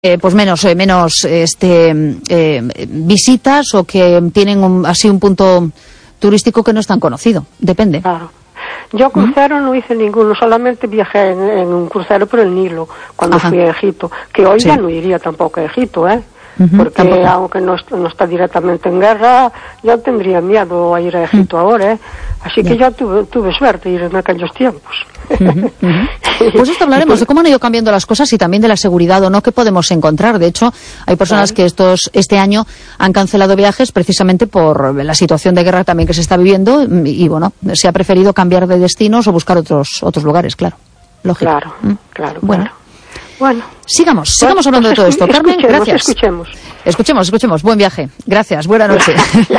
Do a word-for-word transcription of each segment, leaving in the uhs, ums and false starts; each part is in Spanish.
Eh, pues menos eh, menos este eh, visitas o que tienen un, así un punto turístico que no es tan conocido, depende. Claro. Yo crucero ¿Mm? no hice ninguno, solamente viajé en, en un crucero por el Nilo cuando Ajá. fui a Egipto, que hoy sí. ya no iría tampoco a Egipto, ¿eh? Uh-huh, porque tampoco. Aunque no, no está directamente en guerra, yo tendría miedo a ir a Egipto uh-huh. ahora, ¿eh? Así que yeah. yo tuve, tuve suerte de ir en aquellos tiempos. Uh-huh, uh-huh. Pues esto hablaremos de cómo han ido cambiando las cosas y también de la seguridad o no que podemos encontrar. De hecho, hay personas que estos este año han cancelado viajes precisamente por la situación de guerra también que se está viviendo y, y bueno, se ha preferido cambiar de destinos o buscar otros otros lugares, claro. Lógico. Claro, ¿Mm? claro, bueno. claro. Bueno, sigamos, sigamos hablando pues, de todo esto. Carmen, gracias. Escuchemos. Escuchemos, escuchemos. Buen viaje. Gracias. Buena noche.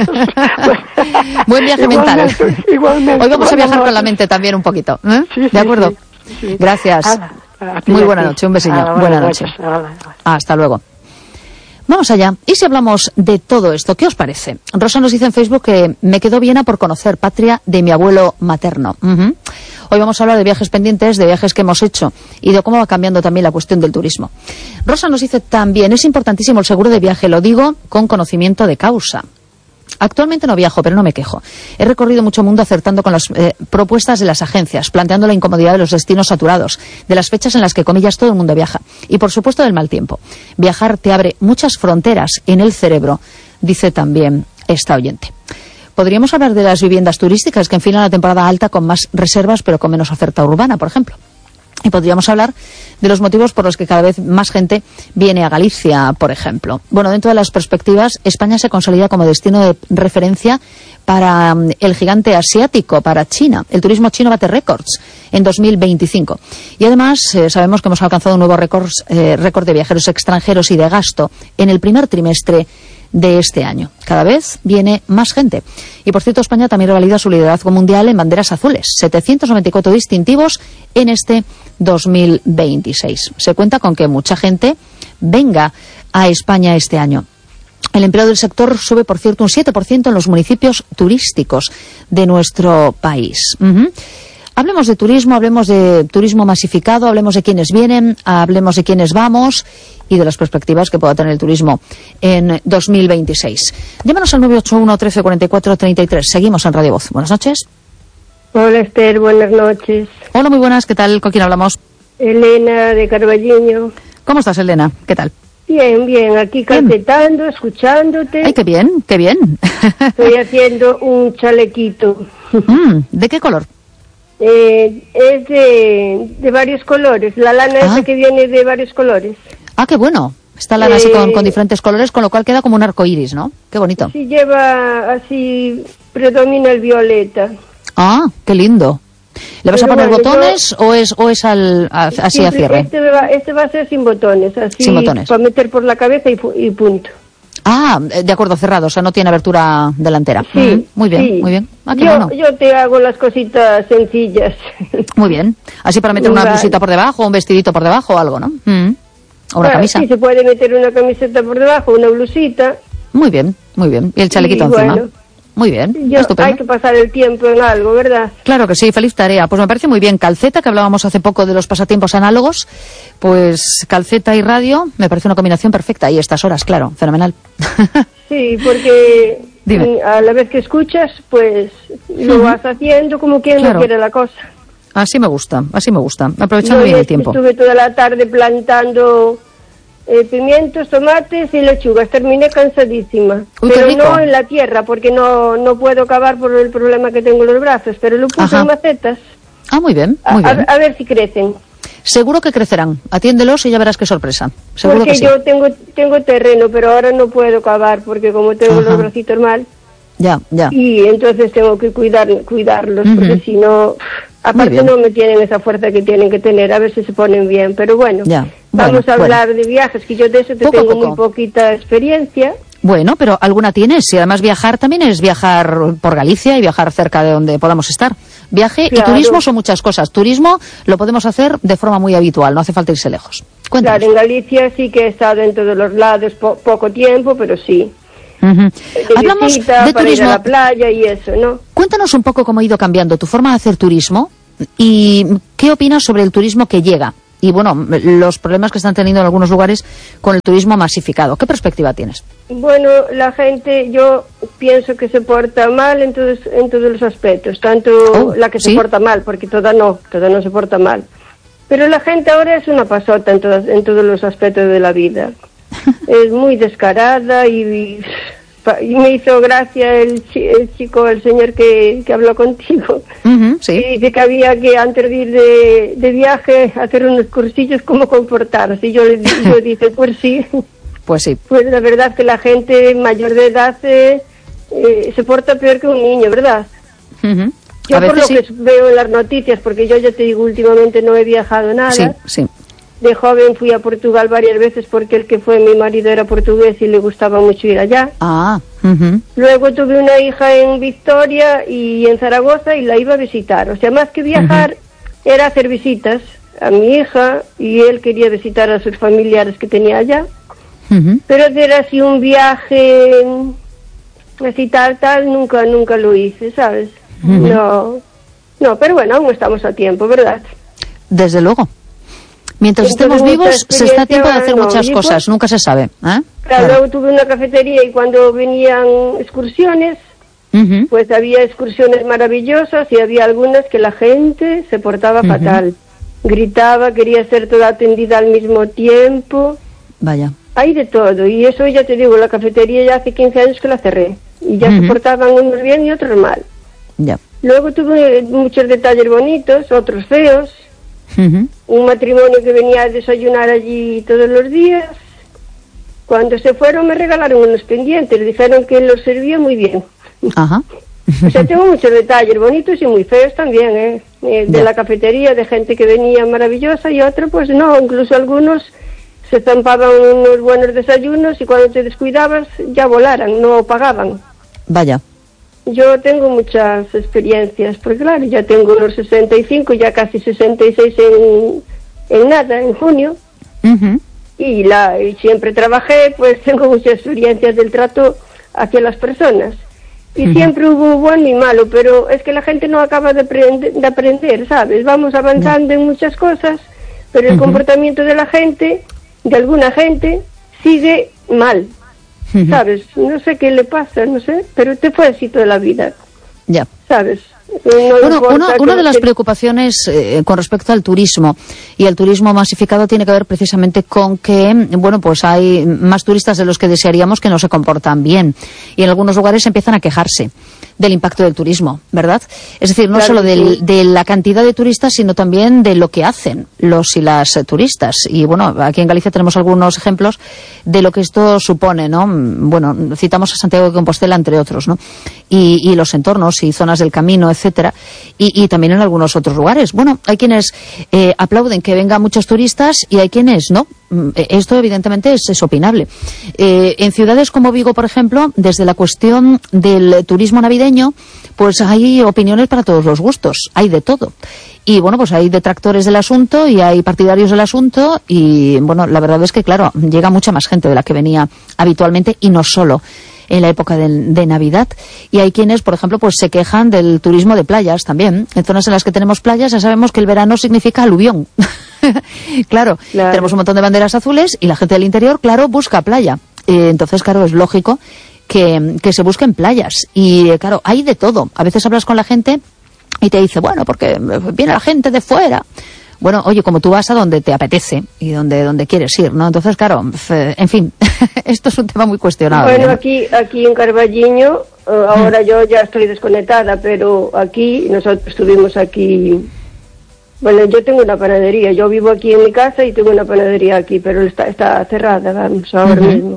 Buen viaje mental. Igualmente, igualmente. Hoy vamos a viajar con la mente también un poquito. ¿Eh? Sí, sí, ¿De acuerdo? Sí, sí. Gracias. Ala, a Muy buena noche. Un besillo. Ala, buena noche. Ala, Hasta luego. Vamos allá. ¿Y si hablamos de todo esto? ¿Qué os parece? Rosa nos dice en Facebook que me quedó Viena por conocer, patria de mi abuelo materno. Uh-huh. Hoy vamos a hablar de viajes pendientes, de viajes que hemos hecho y de cómo va cambiando también la cuestión del turismo. Rosa nos dice también, es importantísimo el seguro de viaje, lo digo con conocimiento de causa. Actualmente no viajo, pero no me quejo. He recorrido mucho mundo acertando con las eh, propuestas de las agencias, planteando la incomodidad de los destinos saturados, de las fechas en las que, comillas, todo el mundo viaja. Y, por supuesto, del mal tiempo. Viajar te abre muchas fronteras en el cerebro, dice también esta oyente. Podríamos hablar de las viviendas turísticas que enfilan la temporada alta con más reservas, pero con menos oferta urbana, por ejemplo. Y podríamos hablar de los motivos por los que cada vez más gente viene a Galicia, por ejemplo. Bueno, dentro de las perspectivas, España se consolida como destino de referencia para el gigante asiático, para China. El turismo chino bate récords en dos mil veinticinco. Y además, eh, sabemos que hemos alcanzado un nuevo récord, eh, récord de viajeros extranjeros y de gasto en el primer trimestre de este año. Cada vez viene más gente. Y por cierto, España también revalida su liderazgo mundial en banderas azules. setecientos noventa y cuatro distintivos en este dos mil veintiséis. Se cuenta con que mucha gente venga a España este año. El empleo del sector sube, por cierto, un siete por ciento en los municipios turísticos de nuestro país. Uh-huh. Hablemos de turismo, hablemos de turismo masificado, hablemos de quiénes vienen, hablemos de quiénes vamos y de las perspectivas que pueda tener el turismo en dos mil veintiséis. Llámanos al nueve ocho uno, trece, cuarenta y cuatro, treinta y tres. Seguimos en Radio Voz. Buenas noches. Hola, Esther, buenas noches. Hola, muy buenas. ¿Qué tal? ¿Con quién hablamos? Elena, de Carballiño. ¿Cómo estás, Elena? ¿Qué tal? Bien, bien. Aquí calcetando, escuchándote. ¡Ay, qué bien! ¡Qué bien! Estoy haciendo un chalequito. Mm, ¿de qué color? Eh, es de, de varios colores. La lana ah. esa que viene de varios colores. Ah, qué bueno. Esta lana eh, así con, con diferentes colores, con lo cual queda como un arco iris, ¿no? Qué bonito. Sí, lleva así, predomina el violeta. Ah, qué lindo. ¿Le vas Pero a poner bueno, botones yo, o es o es al, a, así simple, a cierre? Este va, este va a ser sin botones, así sin botones. Para meter por la cabeza y, y punto. Ah, de acuerdo, cerrado, o sea, no tiene abertura delantera. Sí, uh-huh. Muy bien, sí. muy bien. Ah, qué yo, bueno. yo te hago las cositas sencillas. Muy bien. Así para meter una blusita por debajo, un vestidito por debajo o algo, ¿no? Uh-huh. O una ah, camisa. Sí, se puede meter una camiseta por debajo, una blusita. Muy bien, muy bien. Y el chalequito y, encima. Bueno, muy bien, yo, estupendo. Hay que pasar el tiempo en algo, ¿verdad? Claro que sí, feliz tarea. Pues me parece muy bien. Calceta, que hablábamos hace poco de los pasatiempos análogos, pues calceta y radio, me parece una combinación perfecta. Y estas horas, claro, fenomenal. Sí, porque Dime. A la vez que escuchas, pues lo uh-huh. vas haciendo como quien claro. no quiere la cosa. Así me gusta, así me gusta. Aprovechando Yo bien el tiempo. Estuve toda la tarde plantando eh, pimientos, tomates y lechugas. Terminé cansadísima. Uy, pero no en la tierra, porque no no puedo cavar por el problema que tengo en los brazos. Pero lo puse Ajá. en macetas. Ah, muy bien, muy a, bien. A, a ver si crecen. Seguro que crecerán. Atiéndelos y ya verás qué sorpresa. Seguro porque que sí. yo tengo tengo terreno, pero ahora no puedo cavar porque como tengo Ajá. los bracitos mal. Ya, ya. Y entonces tengo que cuidar cuidarlos, uh-huh. porque si no... Aparte no me tienen esa fuerza que tienen que tener, a ver si se ponen bien, pero bueno, ya, vamos bueno, a hablar bueno. de viajes, que yo de eso te poco tengo poco. muy poquita experiencia. Bueno, pero alguna tienes, y además viajar también es viajar por Galicia y viajar cerca de donde podamos estar. Viaje claro. y turismo son muchas cosas. Turismo lo podemos hacer de forma muy habitual, no hace falta irse lejos. Cuéntanos. Claro, en Galicia sí que he estado en todos los lados, po- poco tiempo, pero sí. Uh-huh. De Hablamos visita, de para turismo. ir a la playa y eso, ¿no? Cuéntanos un poco cómo ha ido cambiando tu forma de hacer turismo y qué opinas sobre el turismo que llega y, bueno, los problemas que están teniendo en algunos lugares con el turismo masificado. ¿Qué perspectiva tienes? Bueno, la gente, yo pienso que se porta mal en todos, en todos los aspectos, tanto oh, la que ¿sí? se porta mal, porque toda no, toda no se porta mal. Pero la gente ahora es una pasota en, todas, en todos los aspectos de la vida. Es muy descarada y... y Y me hizo gracia el, chi, el chico, el señor que, que habló contigo. Uh-huh, sí. Y dice que había que, antes de ir de, de viaje, hacer unos cursillos cómo comportarse. Y yo le yo dije, pues sí. Pues sí. Pues la verdad que la gente mayor de edad eh, eh, se porta peor que un niño, ¿verdad? Uh-huh. Yo por lo sí. que veo en las noticias, porque yo ya te digo, últimamente no he viajado nada. Sí, sí. De joven fui a Portugal varias veces porque el que fue mi marido era portugués y le gustaba mucho ir allá. Ah, uh-huh. Luego tuve una hija en Victoria y en Zaragoza y la iba a visitar. O sea, más que viajar, uh-huh. era hacer visitas a mi hija y él quería visitar a sus familiares que tenía allá. Uh-huh. Pero era así un viaje, así tal, tal, nunca, nunca lo hice, ¿sabes? Uh-huh. No, no, pero bueno, aún estamos a tiempo, ¿verdad? Desde luego. Mientras Entonces, estemos vivos, se está a tiempo de hacer no, muchas cosas, pues, nunca se sabe. ¿eh? Claro, claro, luego tuve una cafetería y cuando venían excursiones, uh-huh. pues había excursiones maravillosas y había algunas que la gente se portaba uh-huh. fatal. Gritaba, quería ser toda atendida al mismo tiempo. Vaya. Hay de todo, y eso ya te digo, la cafetería ya hace quince años que la cerré. Y ya uh-huh. se portaban unos bien y otros mal. Ya. Luego tuve muchos detalles bonitos, otros feos. Uh-huh. Un matrimonio que venía a desayunar allí todos los días. Cuando se fueron me regalaron unos pendientes, dijeron que los servía muy bien. Ajá. O sea, tengo muchos detalles bonitos y muy feos también, ¿eh? eh de yeah. la cafetería, de gente que venía maravillosa y otra pues no, incluso algunos se zampaban unos buenos desayunos y cuando te descuidabas ya volaran, no pagaban. Vaya. Yo tengo muchas experiencias, porque claro, ya tengo unos sesenta y cinco, ya casi sesenta y seis en, en nada, en junio. Uh-huh. Y, la, y siempre trabajé, pues tengo muchas experiencias del trato hacia las personas. Y uh-huh. siempre hubo bueno y malo, pero es que la gente no acaba de, aprender, de aprender, ¿sabes? Vamos avanzando uh-huh. en muchas cosas, pero el uh-huh. comportamiento de la gente, de alguna gente, sigue mal. ¿Sabes? No sé qué le pasa, no sé, pero te fue así toda la vida. Ya. ¿Sabes? No bueno, una, una de las preocupaciones eh, con respecto al turismo y el turismo masificado tiene que ver precisamente con que, bueno, pues hay más turistas de los que desearíamos que no se comportan bien y en algunos lugares empiezan a quejarse del impacto del turismo, ¿verdad? Es decir, no claro, solo del, sí. de la cantidad de turistas, sino también de lo que hacen los y las eh, turistas. Y bueno, aquí en Galicia tenemos algunos ejemplos de lo que esto supone, ¿no? Bueno, citamos a Santiago de Compostela, entre otros, ¿no? Y, y los entornos y zonas del camino, etcétera, y, y también en algunos otros lugares. Bueno, hay quienes eh, aplauden que vengan muchos turistas y hay quienes no. Esto evidentemente es, es opinable. Eh, en ciudades como Vigo, por ejemplo, desde la cuestión del turismo navideño, pues hay opiniones para todos los gustos, hay de todo. Y bueno, pues hay detractores del asunto y hay partidarios del asunto y bueno, la verdad es que claro, llega mucha más gente de la que venía habitualmente y no solo en la época de, de Navidad. Y hay quienes, por ejemplo, pues se quejan del turismo de playas también. En zonas en las que tenemos playas ya sabemos que el verano significa aluvión. claro, claro, tenemos un montón de banderas azules y la gente del interior, claro, busca playa. Eh, entonces, claro, es lógico que, que se busquen playas. Y, eh, claro, hay de todo. A veces hablas con la gente y te dice, bueno, porque viene la gente de fuera. Bueno, oye, como tú vas a donde te apetece y donde donde quieres ir, ¿no? Entonces, claro, en fin, esto es un tema muy cuestionable. Bueno, ¿no? aquí aquí en Carballiño, uh, ahora mm. yo ya estoy desconectada, pero aquí, nosotros estuvimos aquí... Bueno, yo tengo una panadería, yo vivo aquí en mi casa y tengo una panadería aquí, pero está está cerrada, vamos, ahora uh-huh. mismo.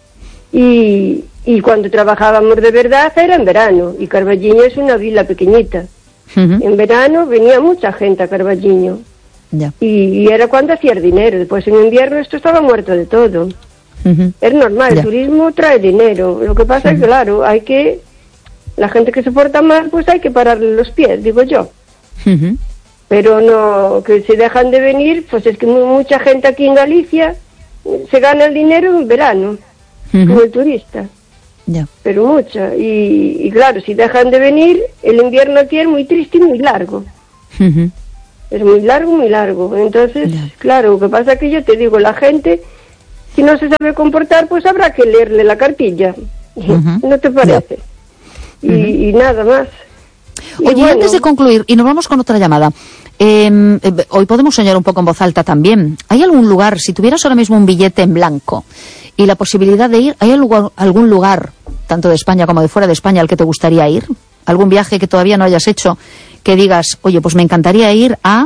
Y, y cuando trabajábamos de verdad era en verano, y Carballiño es una vila pequeñita. Uh-huh. En verano venía mucha gente a Carballiño. Yeah. Y, y era cuando hacías dinero. Después en invierno esto estaba muerto de todo. Uh-huh. Es normal, yeah. El turismo trae dinero. Lo que pasa uh-huh. es que, claro, hay que... La gente que se porta mal, pues hay que pararle los pies, digo yo. Uh-huh. Pero no, que se dejan de venir, pues es que mucha gente aquí en Galicia se gana el dinero en verano, uh-huh. como el turista. Yeah. Pero mucha. Y, y claro, si dejan de venir, el invierno aquí es muy triste y muy largo. Uh-huh. es muy largo, muy largo. Entonces, yeah. claro, lo que pasa es que yo te digo, la gente, si no se sabe comportar, pues habrá que leerle la cartilla. Uh-huh. ¿No te parece? Yeah. Y, uh-huh. y nada más. Oye, y bueno, antes de concluir, y nos vamos con otra llamada, eh, eh, hoy podemos soñar un poco en voz alta también. ¿Hay algún lugar, si tuvieras ahora mismo un billete en blanco y la posibilidad de ir, ¿hay algún, algún lugar, tanto de España como de fuera de España, al que te gustaría ir? ¿Algún viaje que todavía no hayas hecho, que digas, oye, pues me encantaría ir a...?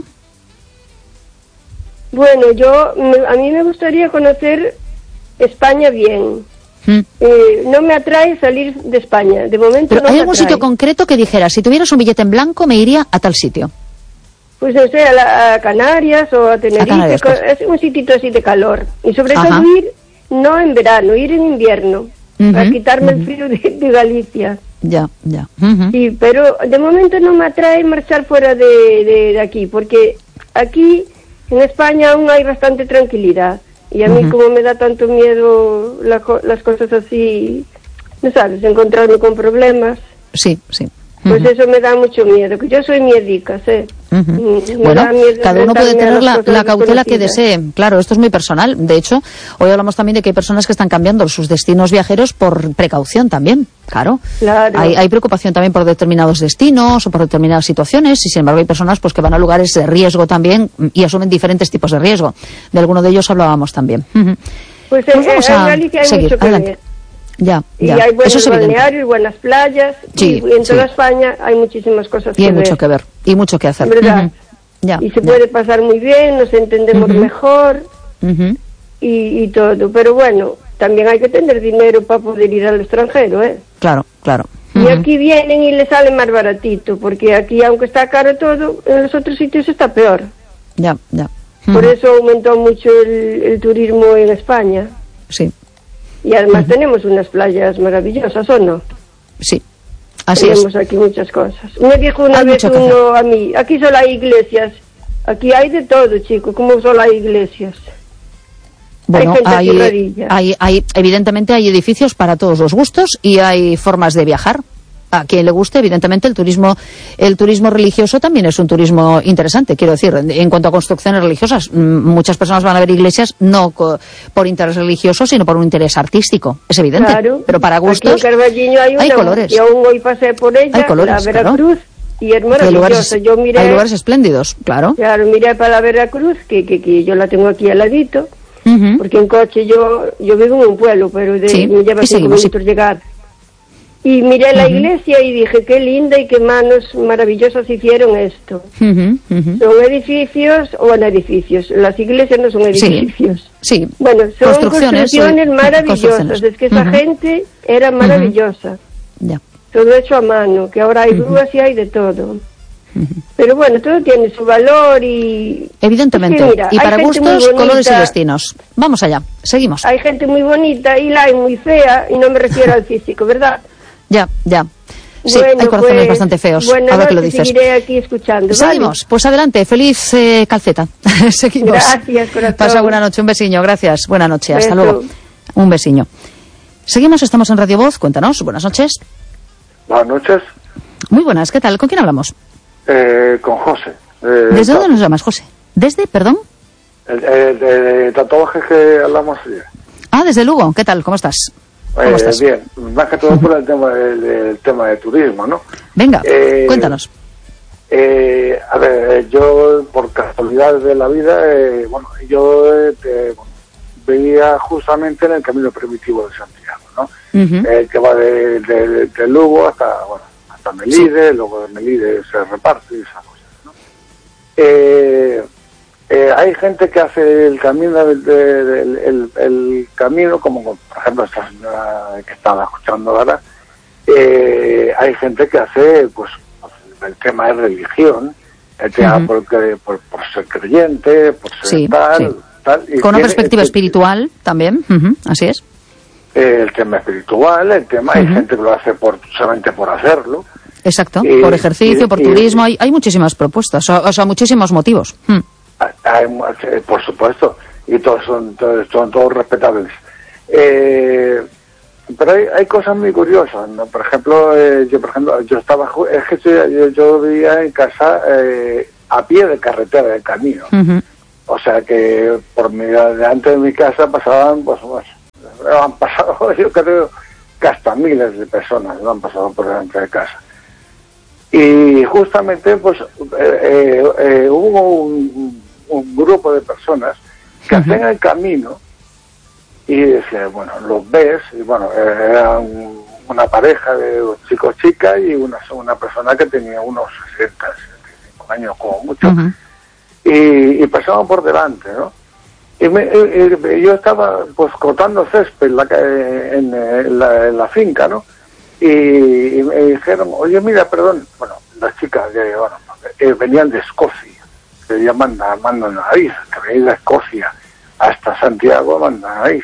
Bueno, yo, me, a mí me gustaría conocer España bien. ¿Mm? Eh, no me atrae salir de España, de momento. ¿Pero no hay me algún atrae. sitio concreto que dijeras, si tuvieras un billete en blanco, me iría a tal sitio? Pues no sé, a, la, a Canarias o a Tenerife, a Canarias, pues. Es un sitito así de calor. Y sobre Ajá. todo ir, no en verano, ir en invierno, uh-huh, para quitarme uh-huh. el frío de, de Galicia. Ya, ya. Uh-huh. Sí, pero de momento no me atrae marchar fuera de, de, de aquí, porque aquí en España aún hay bastante tranquilidad. Y a mí, uh-huh. como me da tanto miedo la, las cosas así, ¿no sabes? Encontrarme con problemas. Sí, sí. Pues uh-huh. eso me da mucho miedo, que yo soy miedica, ¿sí? Uh-huh. Bueno, cada uno puede tener la, la cautela que desee. Claro, esto es muy personal. De hecho, hoy hablamos también de que hay personas que están cambiando sus destinos viajeros por precaución también. Claro. Claro. Hay, hay preocupación también por determinados destinos o por determinadas situaciones, y sin embargo hay personas pues que van a lugares de riesgo también y asumen diferentes tipos de riesgo. De alguno de ellos hablábamos también. Uh-huh. Pues, pues vamos en, a en Galicia hay seguir. mucho que Adelante. ver. Ya, y ya. hay buenos Eso es balnearios, buenas playas, sí, y en toda sí. España hay muchísimas cosas y hay que ver. mucho que ver, y mucho que hacer. ¿Verdad? Uh-huh. Ya, y se ya. puede pasar muy bien, nos entendemos uh-huh. mejor, uh-huh. y, y todo. Pero bueno, también hay que tener dinero para poder ir al extranjero, ¿eh? Claro, claro. Uh-huh. Uh-huh. Y aquí vienen y les sale más baratito, porque aquí, aunque está caro todo, en los otros sitios está peor. Ya, ya. Uh-huh. Por eso aumentó mucho el, el turismo en España. Sí. Y además uh-huh. tenemos unas playas maravillosas, ¿o no? Sí, así tenemos es. aquí muchas cosas. Me dijo una hay vez uno a mí, aquí solo hay iglesias. Aquí hay de todo, chico, como solo hay iglesias. Bueno, hay, hay, hay, hay, evidentemente hay edificios para todos los gustos y hay formas de viajar. A quien le guste, evidentemente, el turismo el turismo religioso también es un turismo interesante. Quiero decir, en cuanto a construcciones religiosas, muchas personas van a ver iglesias no por interés religioso, sino por un interés artístico. Es evidente. Claro. Pero para gustos, aquí en Carballiño hay, una, hay colores. Y aún hoy pasé por ella, hay colores, la Veracruz, claro. Y es maravillosa. Hay lugares, yo miré, hay lugares espléndidos, claro. Claro, miré para la Veracruz, que, que, que yo la tengo aquí al ladito, uh-huh. porque en coche yo yo vivo en un pueblo, pero de, sí. me lleva cinco minutos sí. llegar. Y miré la uh-huh. iglesia y dije, qué linda y qué manos maravillosas hicieron esto. Uh-huh, uh-huh. Son edificios, o bueno, edificios, las iglesias no son edificios. Sí, sí. Bueno, son construcciones, construcciones sí. maravillosas, construcciones. Es que esa uh-huh. gente era maravillosa. Uh-huh. Ya. Todo hecho a mano, que ahora hay grúas uh-huh. y hay de todo. Uh-huh. Pero bueno, todo tiene su valor y... Evidentemente, es que mira, y para gustos, colores y destinos. Vamos allá, seguimos. Hay gente muy bonita y la hay muy fea, y no me refiero al físico, ¿verdad? Ya, ya. Sí, bueno, hay corazones pues, bastante feos, bueno, ahora no, que lo dices. Seguiré aquí escuchando. Seguimos, ¿vale? Pues adelante, feliz eh, calceta. Seguimos. Gracias, corazón. Pasa buena noche, un besiño, gracias. Buena noche, hasta Beso. luego. Un besiño. Seguimos, estamos en Radio Voz, cuéntanos, buenas noches. Buenas noches. Muy buenas, ¿qué tal? ¿Con quién hablamos? Eh, con José. Eh, ¿Desde dónde nos llamas, José? ¿Desde, perdón? El, el, de tatuajes que hablamos ayer. Ah, desde Lugo, ¿qué tal? ¿Cómo estás? ¿Cómo eh, estás? Bien, más que todo por el tema del, del tema de turismo, ¿no? Venga, eh, cuéntanos. Eh, a ver, yo por casualidad de la vida, eh, bueno, yo eh, bueno, vivía justamente en el camino primitivo de Santiago, ¿no? Uh-huh. eh, que va de, de, de Lugo hasta, bueno, hasta Melide, sí. Luego de Melide se reparte y esas cosas, ¿no? Eh, eh, hay gente que hace el camino del de, de, el, el camino, como por ejemplo esta señora que estaba escuchando ahora, eh, hay gente que hace pues el tema de religión, el tema uh-huh. porque, por, por ser creyente, por ser sí, tal, sí. tal. Y con una perspectiva el, espiritual también, uh-huh, así es. El tema espiritual, el tema, uh-huh. hay gente que lo hace por solamente por hacerlo. Exacto, y, por ejercicio, y, por y, turismo, hay, hay muchísimas propuestas, o, o sea, muchísimos motivos. Hmm. Hay, por supuesto, y todos son, todos, son todos respetables. Eh, pero hay, hay cosas muy curiosas, ¿no? Por ejemplo, eh, yo por ejemplo, yo estaba, es que yo, yo vivía en casa, eh, a pie de carretera, de camino. Uh-huh. O sea que por mi, delante de mi casa pasaban, pues, pues han pasado, yo creo que hasta miles de personas no han pasado por delante de casa. Y justamente, pues, eh, eh, hubo un, un grupo de personas que uh-huh. hacían el camino y decían, bueno, los ves, y bueno, eran una pareja de chicos chicas y una, una persona que tenía unos sesenta, setenta y cinco años como mucho. Uh-huh. Y, y pasaban por delante, ¿no? Y, me, y, y yo estaba pues cortando césped en la, en, en, la, en la finca, ¿no? Y, y me dijeron, oye, mira, perdón, bueno, las chicas eh, bueno, eh, venían de Escocia, se llaman Manda Nariz, que venían de Escocia hasta Santiago, Manda Nariz.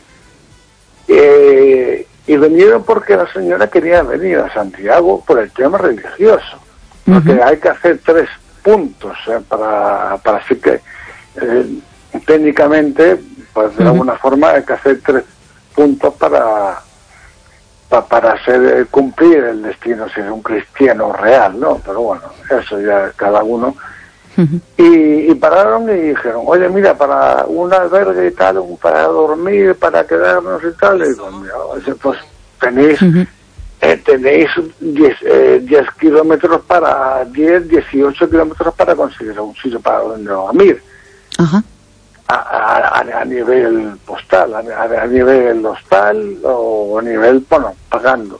Eh, y vinieron porque la señora quería venir a Santiago por el tema religioso, porque uh-huh. hay que hacer tres puntos eh, para, para así que eh, técnicamente pues de uh-huh. alguna forma hay que hacer tres puntos para pa, para hacer eh, cumplir el destino si es un cristiano real, ¿no? Pero bueno, eso ya cada uno. Uh-huh. y, y pararon y dijeron, oye, mira, para un albergue y tal, para dormir, para quedarnos y tal, y digo, mira, pues tenéis uh-huh. Eh, tenéis diez kilómetros para diez, dieciocho kilómetros para conseguir un sitio para donde dormir. Ajá. A, a, a nivel postal, a, a nivel hostal o a nivel, bueno, pagando.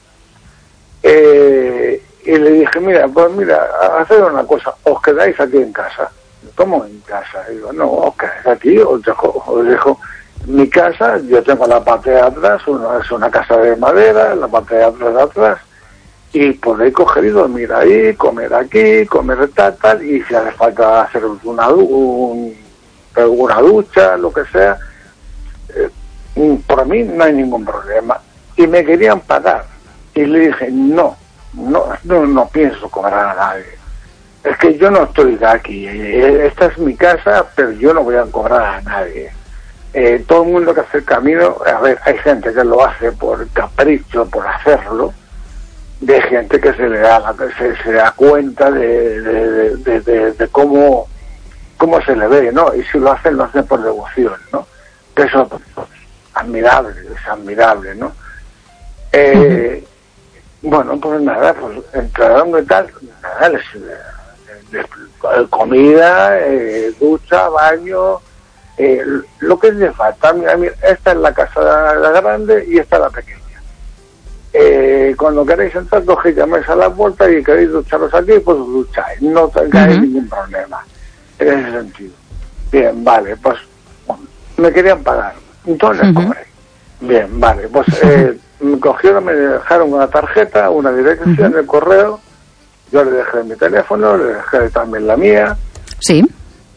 Eh, y le dije, mira, pues mira, haced una cosa, os quedáis aquí en casa. ¿Cómo en casa? Y digo, no, os quedáis aquí, os dejo, os dejo mi casa, yo tengo la parte de atrás, una, es una casa de madera, la parte de atrás de atrás, y podéis coger y dormir ahí, comer aquí, comer tal, tal, y si hace falta hacer una, un, una ducha, lo que sea, eh, por mí no hay ningún problema. Y me querían pagar, y le dije, no, no, no, no pienso cobrar a nadie. Es que yo no estoy de aquí, esta es mi casa, pero yo no voy a cobrar a nadie. Eh, todo el mundo que hace el camino, a ver, hay gente que lo hace por capricho, por hacerlo, de gente que se le da la, se, se da cuenta de, de, de, de, de cómo cómo se le ve, ¿no? Y si lo hacen, lo hacen por devoción, ¿no? Eso pues, admirable, es admirable, ¿no? Eh, uh-huh. Bueno, pues nada, pues entraron y tal, nada, les, les, les, comida, eh, ducha, baño. Eh, lo que le falta, mira, mira, esta es la casa la grande y esta la pequeña. Eh, cuando queréis entrar, cogéis, llamáis a la puerta y queréis ducharos aquí, pues ducháis, no tengáis uh-huh. ningún problema en ese sentido. Bien, vale, pues bueno, me querían pagar, entonces uh-huh. cobré. Bien, vale, pues eh, me cogieron, me dejaron una tarjeta, una dirección uh-huh. de correo, yo le dejé mi teléfono, le dejé también la mía. Sí.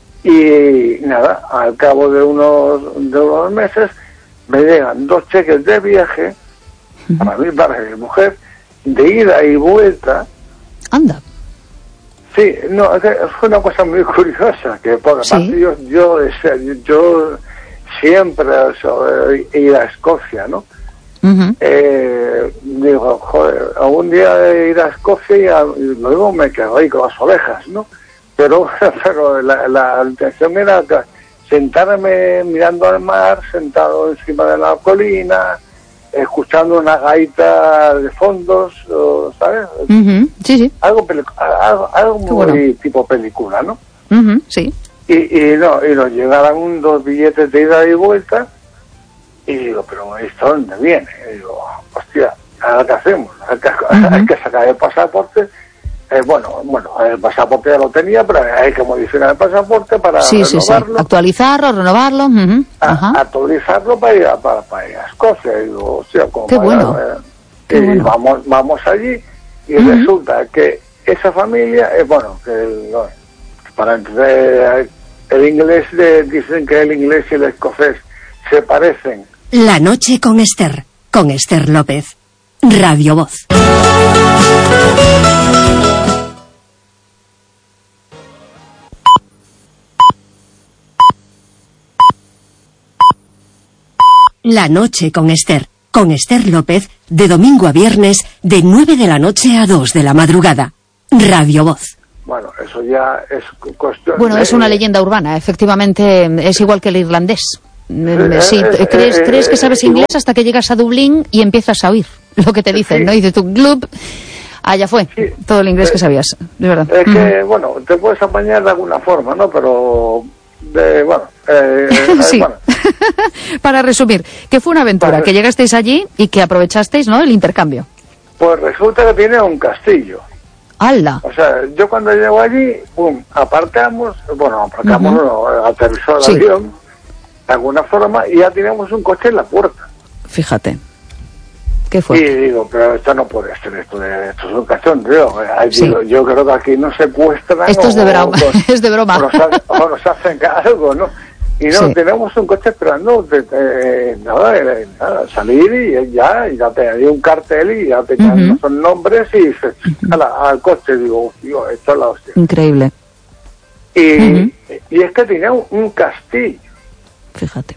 Y nada, al cabo de unos, de unos meses me llegan dos cheques de viaje uh-huh. para mí, para mi mujer, de ida y vuelta. Anda. Sí, no, fue una cosa muy curiosa, que por sí. aparte yo, yo, yo siempre he ido a Escocia, ¿no? Uh-huh. Eh, digo, joder, algún día ir a Escocia y, a, y luego me quedo ahí con las ovejas, ¿no? Pero, pero la, la intención era sentarme mirando al mar, sentado encima de la colina, escuchando una gaita de fondos, ¿sabes? Uh-huh. Sí, sí. Algo, algo, algo muy bueno. Tipo película, ¿no? Uh-huh. Sí. Y, y no, y nos llegaron dos billetes de ida y vuelta, y digo, pero ¿esto dónde viene? Y digo, hostia, ¿ahora qué hacemos? Hay que, uh-huh. hay que sacar el pasaporte. Eh, bueno, bueno, el pasaporte ya lo tenía, pero hay que modificar el pasaporte para sí, renovarlo. Sí, sí, actualizarlo, renovarlo. Uh-huh. A, actualizarlo para ir a, para, para ir a Escocia. Y digo, hostia, como Qué para, bueno. Eh, Qué y bueno. vamos, vamos allí y uh-huh. resulta que esa familia, eh, bueno, que el, para entender el inglés, de, dicen que el inglés y el escocés se parecen. La noche con Esther, con Esther López, Radio Voz. La noche con Esther, con Esther López, de domingo a viernes, de nueve de la noche a dos de la madrugada. Radio Voz. bueno, eso ya es cuestión... Bueno, de... es una leyenda urbana, efectivamente, es igual que el irlandés. Sí, sí, eh, crees, eh, crees que sabes inglés igual... hasta que llegas a Dublín y empiezas a oír lo que te dicen, sí. ¿no? Y dices tú, club, allá fue, sí. todo el inglés eh, que sabías, de verdad. Es que, mm. bueno, te puedes apañar de alguna forma, ¿no? Pero, de, bueno... Eh, sí, bueno. Para resumir, que fue una aventura, Para... que llegasteis allí y que aprovechasteis, ¿no?, el intercambio. Pues resulta que tiene un castillo. ¡Hala! O sea, yo cuando llego allí, pum, aparcamos, bueno, aparcamos, uh-huh. no, aterrizó el sí. avión, de alguna forma, y ya teníamos un coche en la puerta. Fíjate. ¿Qué fue? Y digo, pero esto no puede ser, esto, de, esto es un cachondeo. Sí. Digo, yo creo que aquí no secuestran. Esto es de broma, o, es de broma. O nos, hacen, o nos hacen algo, ¿no? Y no, sí. tenemos un coche esperando, de, de, nada, de, nada, salir y ya, y ya te hay un cartel y ya te uh-huh. son nombres y se uh-huh. la, al coche. Digo, tío, esto es la hostia. Increíble. Y, uh-huh. y es que tenía un, un castillo. Fíjate.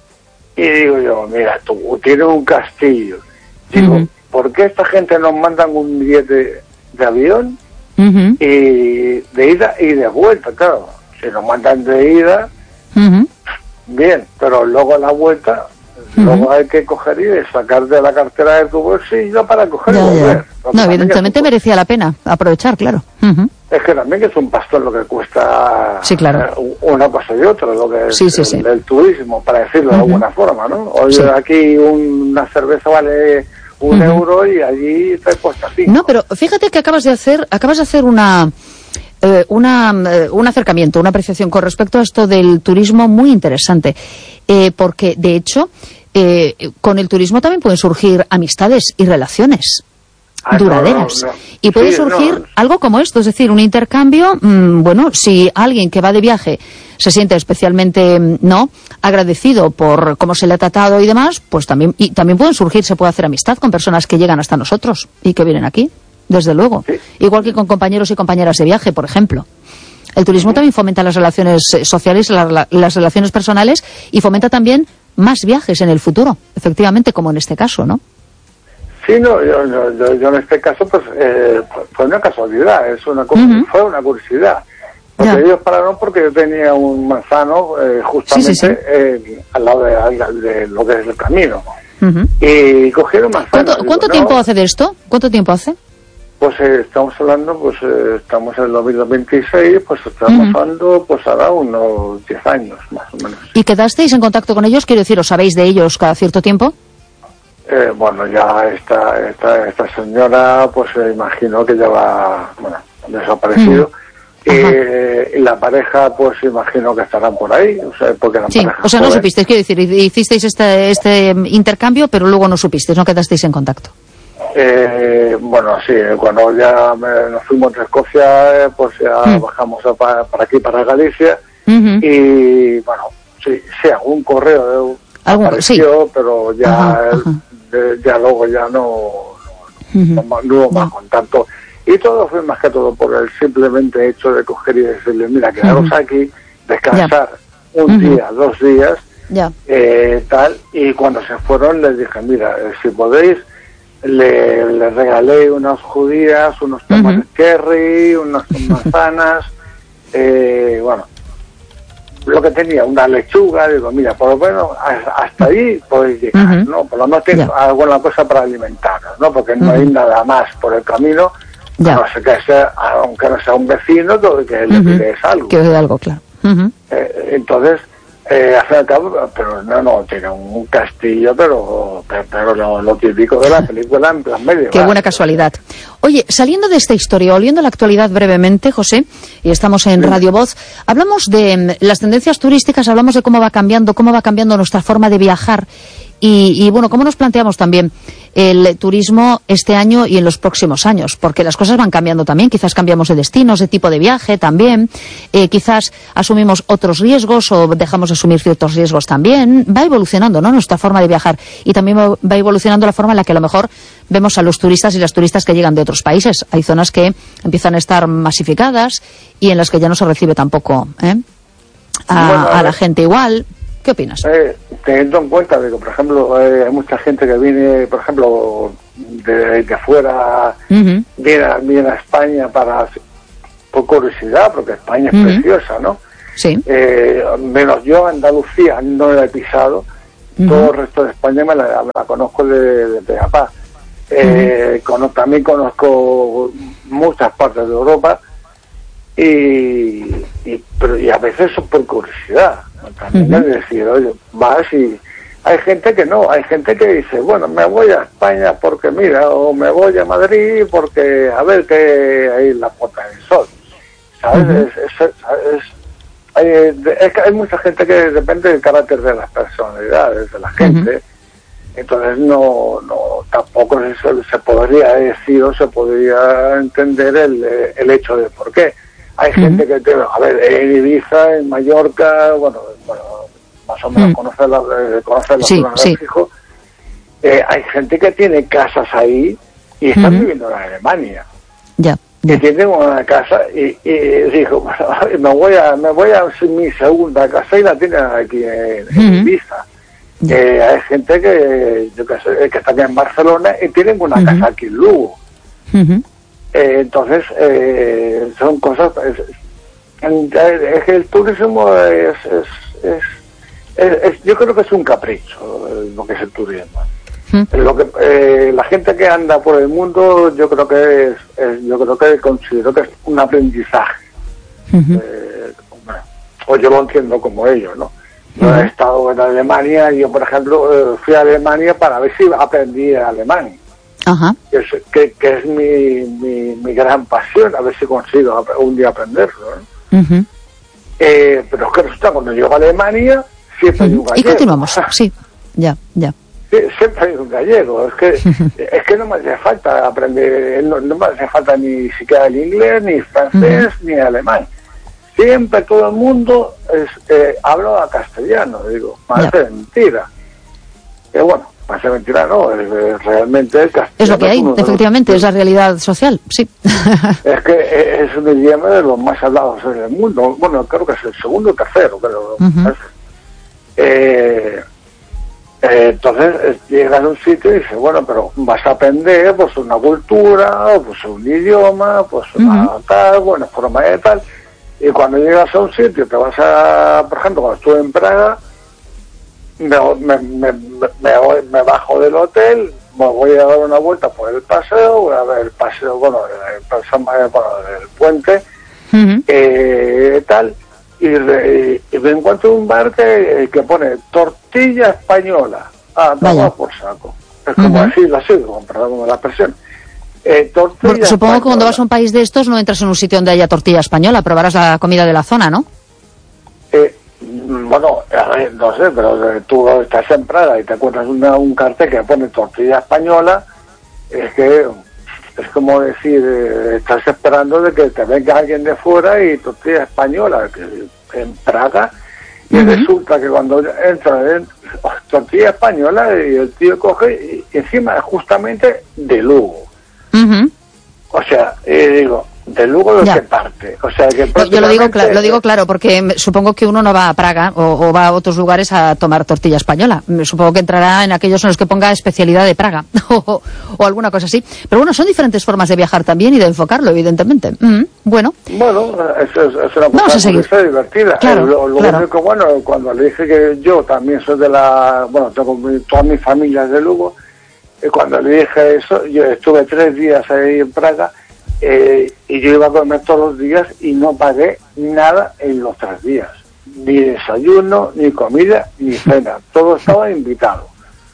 Y digo yo, mira, tú tienes un castillo. Digo, uh-huh. ¿por qué esta gente nos mandan un billete de avión uh-huh. y de ida y de vuelta? Claro, si nos mandan de ida... Uh-huh. Bien, pero luego a la vuelta, uh-huh. luego hay que coger y sacar de la cartera de tu bolsillo para coger ya, y volver. Ya. No, evidentemente un... merecía la pena aprovechar, claro. Uh-huh. Es que también es un pastor lo que cuesta sí, claro. eh, una cosa y otra, lo que es sí, sí, el, sí. el turismo, para decirlo uh-huh. de alguna forma, ¿no? Hoy sí. aquí un, una cerveza vale un uh-huh. euro y allí te cuesta cinco. No, pero fíjate que acabas de hacer, acabas de hacer una... Eh, una, eh, un acercamiento, una apreciación con respecto a esto del turismo muy interesante, eh, porque de hecho eh, con el turismo también pueden surgir amistades y relaciones ah, duraderas no, no, no. y puede sí, surgir no. algo como esto, es decir, un intercambio, mmm, bueno, si alguien que va de viaje se siente especialmente no agradecido por cómo se le ha tratado y demás, pues también, y también pueden surgir, se puede hacer amistad con personas que llegan hasta nosotros y que vienen aquí. Desde luego. Sí. Igual que con compañeros y compañeras de viaje, por ejemplo. El turismo sí. también fomenta las relaciones sociales, la, las relaciones personales y fomenta también más viajes en el futuro, efectivamente, como en este caso, ¿no? Sí, no, yo, yo, yo en este caso, pues, eh, fue una casualidad, es una uh-huh. fue una curiosidad. Porque ya. ellos pararon porque yo tenía un manzano eh, justamente sí, sí, sí. Eh, al lado de, de lo que es el camino. Uh-huh. Y cogieron manzano. ¿Cuánto, digo, ¿cuánto no, tiempo hace de esto? ¿Cuánto tiempo hace? Pues eh, estamos hablando, pues eh, estamos en el dos mil veintiséis, pues estamos uh-huh. hablando, pues ahora unos diez años, más o menos. ¿Y quedasteis en contacto con ellos? Quiero decir, ¿os sabéis de ellos cada cierto tiempo? Eh, bueno, ya esta, esta, esta señora, pues eh, imagino que ya va, bueno, desaparecido. Uh-huh. Eh, y la pareja, pues imagino que estarán por ahí, o sea, porque la sí, pareja o sea, no joven. supisteis, quiero decir, hicisteis este, este intercambio, pero luego no supisteis, no quedasteis en contacto. Eh, bueno, sí, cuando ya me, nos fuimos de Escocia, eh, pues ya mm. bajamos a, para, para aquí, para Galicia, uh-huh. y bueno, sí, sí, algún correo ¿Algún, apareció, sí. pero ya, ajá, ajá. De, ya luego ya no, no, uh-huh. no, no hubo más yeah. contacto. Y todo fue más que todo por el simplemente hecho de coger y decirle, mira, quedaros uh-huh. aquí, descansar yeah. un uh-huh. día, dos días, yeah. eh, tal, y cuando se fueron les dije, mira, eh, si podéis, Le, le regalé unas judías, unos tomates uh-huh. cherry, unas manzanas, eh, bueno, lo que tenía, una lechuga, digo, mira, por lo menos hasta ahí podéis llegar, uh-huh. ¿no? Por lo menos tengo yeah. alguna cosa para alimentaros, ¿no? Porque no uh-huh. hay nada más por el camino, yeah. no sé que sea, aunque no sea un vecino, todo que le uh-huh. pides algo. Que de algo, claro. Uh-huh. Eh, entonces, Eh, al fin y al cabo, pero no, no, tiene un castillo, pero pero, pero lo, lo típico de la película en plan medio. Qué buena casualidad. Oye, saliendo de esta historia, volviendo a la actualidad brevemente, José, y estamos en sí. Radio Voz, hablamos de las tendencias turísticas, hablamos de cómo va cambiando, cómo va cambiando nuestra forma de viajar y, y bueno, cómo nos planteamos también el turismo este año y en los próximos años, porque las cosas van cambiando también, quizás cambiamos de destinos, de tipo de viaje también, eh, quizás asumimos otros riesgos o dejamos de asumir ciertos riesgos también, va evolucionando, ¿no?, nuestra forma de viajar y también va evolucionando la forma en la que a lo mejor vemos a los turistas y las turistas que llegan de otros países. Hay zonas que empiezan a estar masificadas y en las que ya no se recibe tampoco ¿eh? a, bueno, a, a la gente igual. ¿Qué opinas? Eh, teniendo en cuenta de que, por ejemplo, eh, hay mucha gente que viene, por ejemplo, de, de fuera, uh-huh. viene, viene a España para por curiosidad, porque España es uh-huh. preciosa, ¿no? Sí. Eh, menos yo, Andalucía, no la he pisado. Uh-huh. Todo el resto de España me la, me la conozco de, de pe a pa. Eh, uh-huh. con, también conozco muchas partes de Europa y, y, pero, y a veces son por curiosidad. También uh-huh. es decir, oye, vas y... Hay gente que no, hay gente que dice, bueno, me voy a España porque mira, o me voy a Madrid porque a ver qué hay la Puerta del Sol. ¿Sabes? Uh-huh. es, es, es, hay, es que hay mucha gente que depende del carácter de las personalidades, de la gente. Uh-huh. Entonces no, no tampoco se, se podría decir o se podría entender el, el hecho de por qué. Hay uh-huh. gente que, te, a ver, en Ibiza, en Mallorca, bueno, bueno más o menos uh-huh. conocer la, eh, conocer la sí, zona sí. de fijo, eh, hay gente que tiene casas ahí y están uh-huh. viviendo en Alemania. Ya. Que tienen una casa y, y dijo, bueno, me voy a, me voy a mi segunda casa y la tienen aquí en, uh-huh. en Ibiza. Eh, hay gente que yo que sé, que está aquí en Barcelona y tienen una uh-huh. casa aquí en Lugo. Uh-huh. Eh, entonces eh, son cosas es, es que el turismo es, es, es, es, es yo creo que es un capricho lo que es el turismo. Uh-huh. Lo que eh, la gente que anda por el mundo yo creo que es, es yo creo que considero que es un aprendizaje. Uh-huh. eh, bueno, o yo lo entiendo como ellos, ¿no? Yo uh-huh. he estado en Alemania, yo por ejemplo fui a Alemania para ver si aprendí alemán, uh-huh. que, es, que, que es mi, mi, mi gran pasión, a ver si consigo un día aprenderlo, ¿no? Uh-huh. eh, pero es que resulta cuando llego a Alemania siempre uh-huh. hay un gallego. Y continuamos, sí, ya, ya. Sí, siempre hay un gallego, es que uh-huh. es que no me hace falta aprender, no, no me hace falta ni siquiera el inglés, ni francés, uh-huh. ni alemán. Siempre todo el mundo es, eh, habla castellano, digo, parece mentira. Que bueno, parece mentira, no, es, es realmente el castellano. Es lo que hay, es efectivamente, los... es la realidad social, sí. Es que es un idioma de los más hablados en el mundo, bueno, creo que es el segundo o tercero, creo. Uh-huh. eh, eh, entonces llegas a un sitio y dices, bueno, pero vas a aprender pues una cultura, pues un idioma, pues una uh-huh. tal, buena forma de tal. Y cuando llegas a un sitio, te vas a, por ejemplo, cuando estuve en Praga, me, me, me, me, me bajo del hotel, me voy a dar una vuelta por el paseo, voy a ver el paseo, bueno, el, paseo, bueno, el puente, uh-huh. eh, tal, y, y, y me encuentro un bar que, que pone tortilla española. Ah, toma por saco. Es como uh-huh. decirlo así, con perdón la expresión. Eh, Porque supongo que cuando vas a un país de estos no entras en un sitio donde haya tortilla española, probarás la comida de la zona, ¿no? Eh, bueno, a ver, no sé, pero eh, tú estás en Praga y te encuentras una, un cartel que pone tortilla española, es que es como decir, eh, estás esperando de que te venga alguien de fuera y tortilla española, que en Praga, y uh-huh. resulta que cuando entra en tortilla española y el tío coge y encima justamente de Lugo. Uh-huh. O sea, eh, digo, de Lugo de qué parte. O sea, que prácticamente... Yo lo digo, cl- lo digo claro, porque supongo que uno no va a Praga o, o va a otros lugares a tomar tortilla española. Supongo que entrará en aquellos en los que ponga especialidad de Praga o, o alguna cosa así. Pero bueno, son diferentes formas de viajar también y de enfocarlo, evidentemente. Mm, bueno. Bueno, es, es, es una cosa muy divertida. Claro, eh, lo lo claro. único bueno, cuando le dije que yo también soy de la... Bueno, tengo mi, toda mi familia es de Lugo. Cuando le dije eso, yo estuve tres días ahí en Praga eh, y yo iba a comer todos los días y no pagué nada en los tres días. Ni desayuno, ni comida, ni cena. Todo estaba invitado.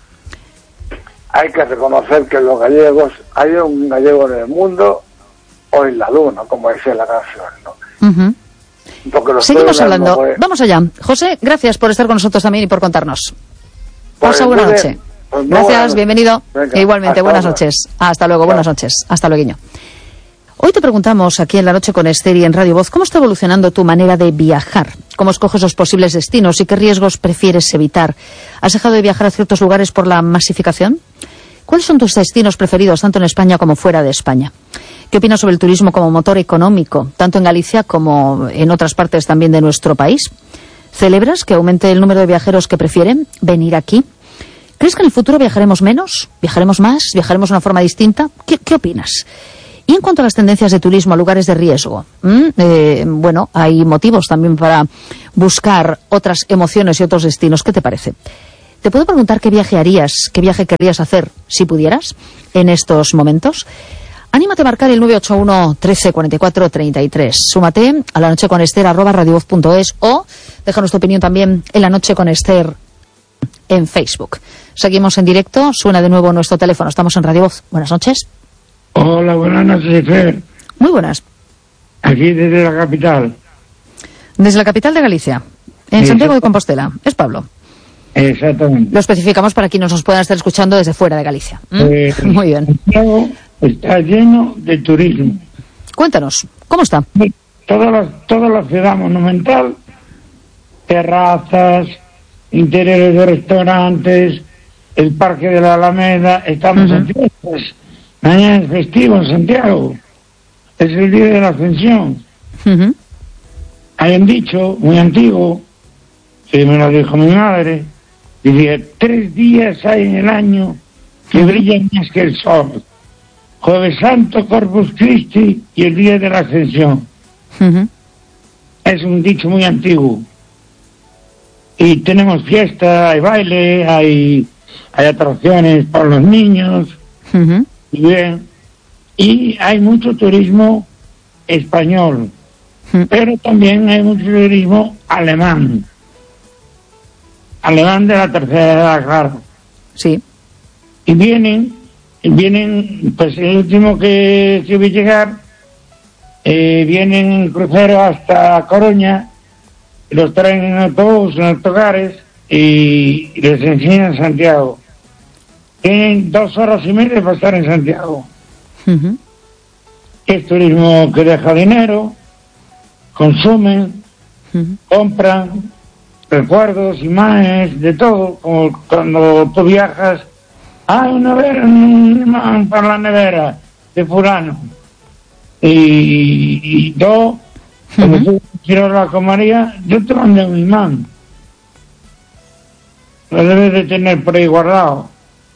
Hay que reconocer que los gallegos, hay un gallego en el mundo o en la luna, como dice la canción, ¿no? Uh-huh. Seguimos hablando. Fue... Vamos allá. José, gracias por estar con nosotros también y por contarnos. Pasa buena noche. Pues Gracias, bueno, bienvenido. Venga, igualmente, buenas ahora. noches. Hasta luego, buenas noches. Hasta luego. Hoy te preguntamos aquí en La Noche con Esther y en Radio Voz, ¿cómo está evolucionando tu manera de viajar? ¿Cómo escoges los posibles destinos y qué riesgos prefieres evitar? ¿Has dejado de viajar a ciertos lugares por la masificación? ¿Cuáles son tus destinos preferidos, tanto en España como fuera de España? ¿Qué opinas sobre el turismo como motor económico, tanto en Galicia como en otras partes también de nuestro país? ¿Celebras que aumente el número de viajeros que prefieren venir aquí? ¿Crees que en el futuro viajaremos menos? ¿Viajaremos más? ¿Viajaremos de una forma distinta? ¿Qué, qué opinas? Y en cuanto a las tendencias de turismo a lugares de riesgo, eh, bueno, hay motivos también para buscar otras emociones y otros destinos. ¿Qué te parece? ¿Te puedo preguntar qué viaje harías, qué viaje querrías hacer, si pudieras, en estos momentos? Anímate a marcar el nueve ocho uno, trece, cuarenta y cuatro, treinta y tres. Súmate a la noche con Esther, arroba radiovoz punto es, o déjanos tu opinión también en La Noche con Esther en Facebook. Seguimos en directo, suena de nuevo nuestro teléfono. Estamos en Radio Voz. Buenas noches. Hola, buenas noches, Esther. Muy buenas. Aquí desde la capital. Desde la capital de Galicia, en Santiago de Compostela. Es Pablo. Exactamente. Lo especificamos para quienes nos puedan estar escuchando desde fuera de Galicia. ¿Mm? Eh, Muy bien. Santiago está lleno de turismo. Cuéntanos, ¿cómo está? Toda la, toda la ciudad monumental, terrazas, interiores de restaurantes, el Parque de la Alameda, estamos uh-huh. en fiestas. Mañana es festivo en Santiago. Es el día de la Ascensión. Uh-huh. Hay un dicho muy antiguo, que me lo dijo mi madre, decía, tres días hay en el año que uh-huh. brillan más que el sol. Jueves Santo, Corpus Christi y el día de la Ascensión. Uh-huh. Es un dicho muy antiguo. Y tenemos fiesta, hay baile, hay, hay atracciones para los niños. Uh-huh. Y bien, y hay mucho turismo español, uh-huh. pero también hay mucho turismo alemán. Alemán de la tercera edad, claro. Sí. Y vienen, vienen, pues el último que, que vi llegar, eh, vienen en crucero hasta Coruña, los traen en autobús, en autocares, y les enseñan Santiago. Tienen dos horas y media para estar en Santiago. Uh-huh. Es turismo que deja dinero, consumen, uh-huh. compran, recuerdos, imágenes, de todo, como cuando tú viajas, hay una nevera, un imán para la nevera de fulano. Y, y yo, cuando uh-huh. tú quiero hablar con María, yo te mandé un imán. Lo debes de tener por ahí guardado.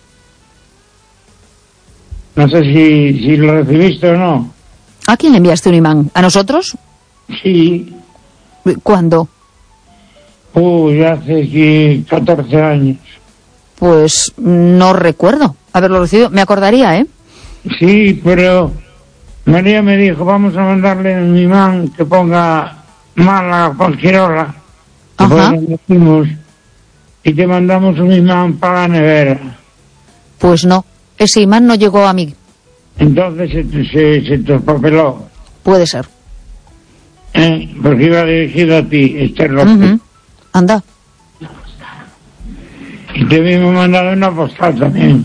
No sé si, si lo recibiste o no. ¿A quién le enviaste un imán? ¿A nosotros? Sí. ¿Cuándo? Uy, hace catorce años. Pues no recuerdo haberlo recibido. Me acordaría, ¿eh? Sí, pero María me dijo, vamos a mandarle un imán que ponga Málaga, Fuengirola. Ajá. Y te mandamos un imán para la nevera. Pues no. Ese imán no llegó a mí. Entonces se, se, se te papeló. Puede ser. ¿Eh? Porque iba dirigido a ti, Esther López. Uh-huh. Anda. Y te habíamos mandado una postal también.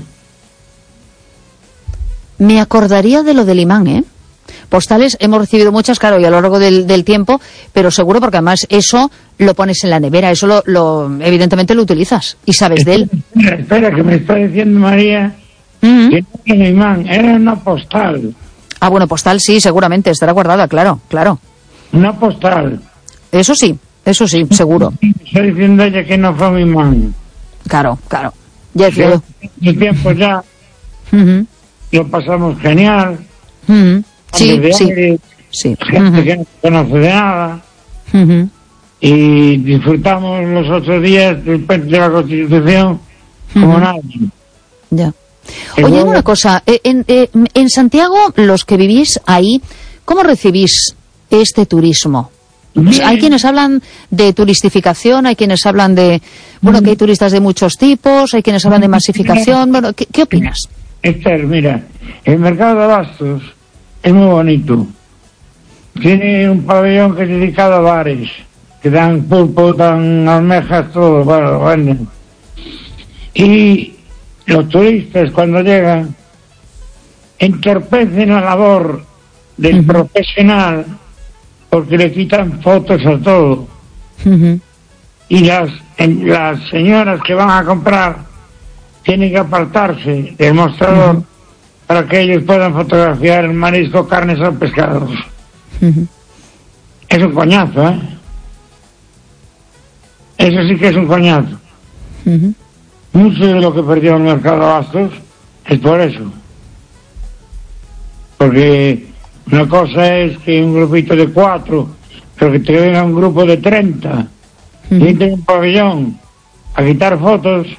Me acordaría de lo del imán, ¿eh? Postales hemos recibido muchas, claro, y a lo largo del, del tiempo, pero seguro porque además eso lo pones en la nevera, eso lo, lo evidentemente lo utilizas y sabes espera, de él. Espera, espera, que me está diciendo María... Uh-huh. Que no era un imán, era una postal. Ah, bueno, postal sí, seguramente, estará guardada, claro, claro. Una postal. Eso sí, eso sí, seguro. Estoy diciendo ella que no fue un imán. Claro, claro. Ya decía yo. El tiempo ya uh-huh. lo pasamos genial. Uh-huh. Sí, sí, aire, sí. Gente uh-huh. que no conoce de nada. Uh-huh. Y disfrutamos los ocho días del de la Constitución uh-huh. como nadie. Ya. Oye, una cosa, en, en, en Santiago, los que vivís ahí, ¿cómo recibís este turismo? Bien. Hay quienes hablan de turistificación, hay quienes hablan de, bueno, que hay turistas de muchos tipos, hay quienes hablan de masificación, bueno, ¿qué, qué opinas? Esther, mira, el mercado de abastos es muy bonito. Tiene un pabellón que es dedicado a bares, que dan pulpo, dan almejas, todo, bueno, lo venden. Y los turistas cuando llegan entorpecen la labor del uh-huh. profesional porque le quitan fotos a todo. Uh-huh. Y las, en, las señoras que van a comprar tienen que apartarse del mostrador uh-huh. para que ellos puedan fotografiar el marisco, carnes o pescados. Uh-huh. Es un coñazo, ¿eh? Eso sí que es un coñazo. Uh-huh. Mucho de lo que perdió el mercado de abastos es por eso. Porque una cosa es que un grupito de cuatro, pero que te venga un grupo de treinta, uh-huh. y entre un pabellón a quitar fotos,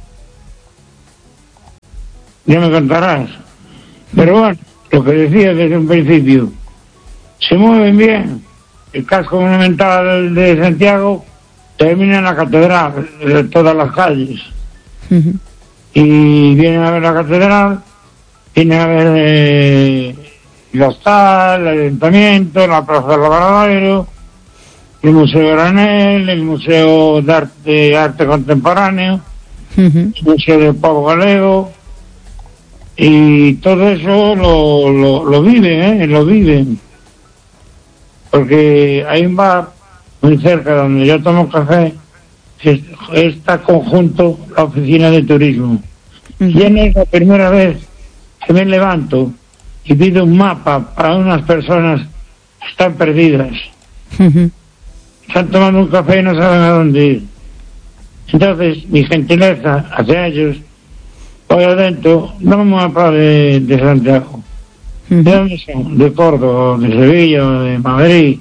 ya me contarás. Pero bueno, lo que decía desde un principio, se mueven bien. El casco monumental de Santiago termina en la catedral, de todas las calles. Uh-huh. Y vienen a ver la catedral, vienen a ver eh, el hostal, el ayuntamiento, la plaza del Lavadero, el Museo Granel, el Museo de Arte, de Arte Contemporáneo, uh-huh. el Museo del Pueblo Galego, y todo eso lo, lo, lo viven, ¿eh? Lo viven. Porque hay un bar muy cerca donde yo tomo café, que está conjunto la oficina de turismo. Uh-huh. Y es la primera vez que me levanto y pido un mapa para unas personas que están perdidas. Uh-huh. Están tomando un café y no saben a dónde ir. Entonces, mi gentileza hacia ellos, voy adentro, dame un mapa de, de Santiago. Uh-huh. ¿De dónde son? De Córdoba, de Sevilla, de Madrid.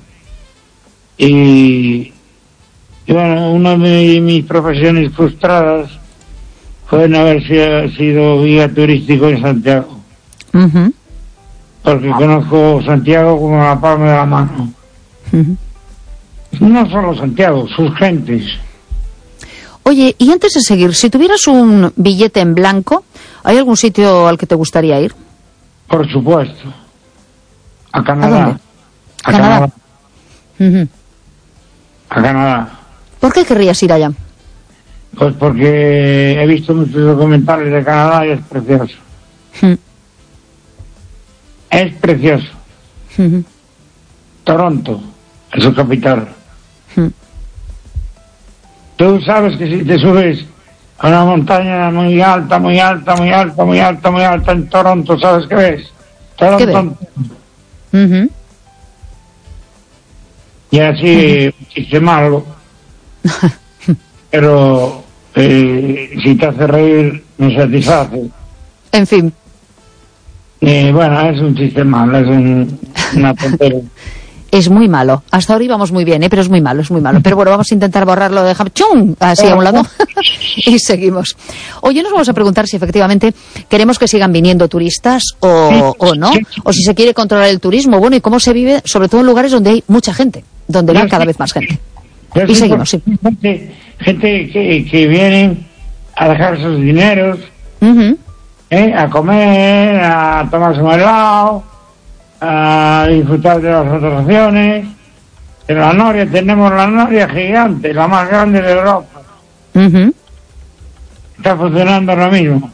Y, y bueno, una de mis profesiones frustradas fue no haber sido, sido guía turístico en Santiago. Uh-huh. Porque conozco Santiago como la palma de la mano. Uh-huh. No solo Santiago, sus gentes. Oye, y antes de seguir, si tuvieras un billete en blanco, ¿hay algún sitio al que te gustaría ir? Por supuesto. A Canadá. ¿A dónde? A Canadá. Canadá. Uh-huh. A Canadá. ¿Por qué querrías ir allá? Pues porque he visto muchos documentales de Canadá y es precioso. Uh-huh. Es precioso. Uh-huh. Toronto es su capital. Uh-huh. Tú sabes que si te subes a una montaña muy alta, muy alta, muy alta, muy alta, muy alta en Toronto, ¿sabes qué ves? Toronto. ¿Qué ves? Uh-huh. Y así, uh-huh. chiste malo, pero eh, si te hace reír, me satisface. En fin. Eh, bueno, es un chiste malo, es un, una tontería. Es muy malo. Hasta ahora íbamos muy bien, ¿eh? Pero es muy malo, es muy malo. Pero bueno, vamos a intentar borrarlo de ¡chum! Así a un lado. Y seguimos. Hoy nos vamos a preguntar si efectivamente queremos que sigan viniendo turistas o, o no. O si se quiere controlar el turismo. Bueno, y cómo se vive, sobre todo en lugares donde hay mucha gente. Donde va cada vez más gente. Y seguimos, sí. Gente, gente que, que vienen a dejar sus dineros, uh-huh. ¿eh? A comer, a tomarse un helado, a disfrutar de las atracciones. En la Noria tenemos la Noria gigante, la más grande de Europa. Uh-huh. Está funcionando ahora mismo.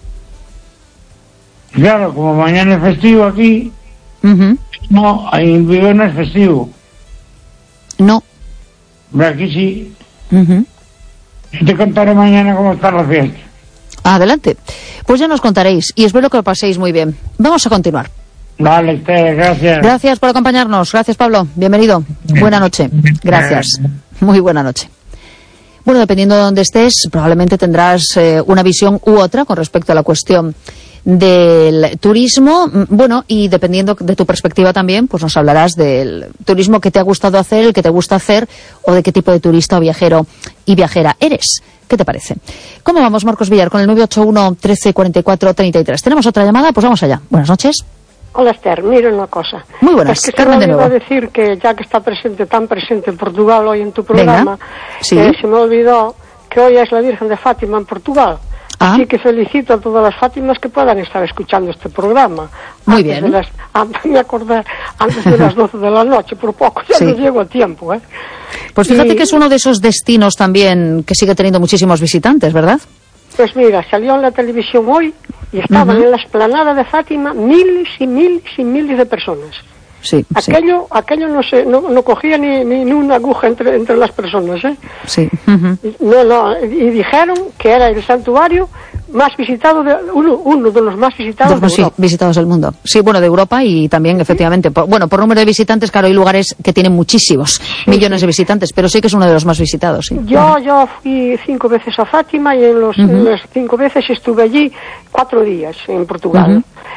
Claro, como mañana es festivo aquí, uh-huh. no, en Vigo no es festivo. No. Pero aquí sí. Uh-huh. Te contaré mañana cómo está la fiesta. Adelante. Pues ya nos contaréis y espero que lo paséis muy bien. Vamos a continuar. Vale, Esther, gracias. Gracias por acompañarnos. Gracias, Pablo. Bienvenido. Buena noche. Gracias. Muy buena noche. Bueno, dependiendo de dónde estés, probablemente tendrás eh, una visión u otra con respecto a la cuestión del turismo. Bueno, y dependiendo de tu perspectiva también, pues nos hablarás del turismo que te ha gustado hacer, el que te gusta hacer, o de qué tipo de turista o viajero y viajera eres. ¿Qué te parece? ¿Cómo vamos, Marcos Villar, con el nueve ocho uno, trece, cuarenta y cuatro, treinta y tres? ¿Tenemos otra llamada? Pues vamos allá. Buenas noches. Hola, Esther, mira una cosa. Muy buenas, es que Carmen de nuevo. Se me olvidó decir que ya que está presente, tan presente en Portugal hoy en tu programa, sí. eh, se me olvidó que hoy es la Virgen de Fátima en Portugal. Ah. Así que felicito a todas las Fátimas que puedan estar escuchando este programa. Muy antes bien. De las, antes me acordé, antes de las doce de la noche, por poco, ya sí. No llego a tiempo, ¿eh? Pues fíjate y... que es uno de esos destinos también que sigue teniendo muchísimos visitantes, ¿verdad? Pues mira, salió en la televisión hoy y estaban uh-huh. en la explanada de Fátima miles y miles y miles de personas. Sí, aquello, sí. aquello no se, no, no cogía ni, ni, ni una aguja entre, entre las personas, ¿eh? Sí. Uh-huh. No, no, y dijeron que era el santuario más visitado, de, uno, uno de los más visitados de, de Europa. Sí, visitados del mundo. Sí, bueno, de Europa y también, efectivamente, por, bueno, por número de visitantes, claro, hay lugares que tienen muchísimos sí, millones sí. de visitantes, pero sí que es uno de los más visitados, sí. Yo, uh-huh. yo fui cinco veces a Fátima y en, los, uh-huh. en las cinco veces estuve allí cuatro días en Portugal. Uh-huh.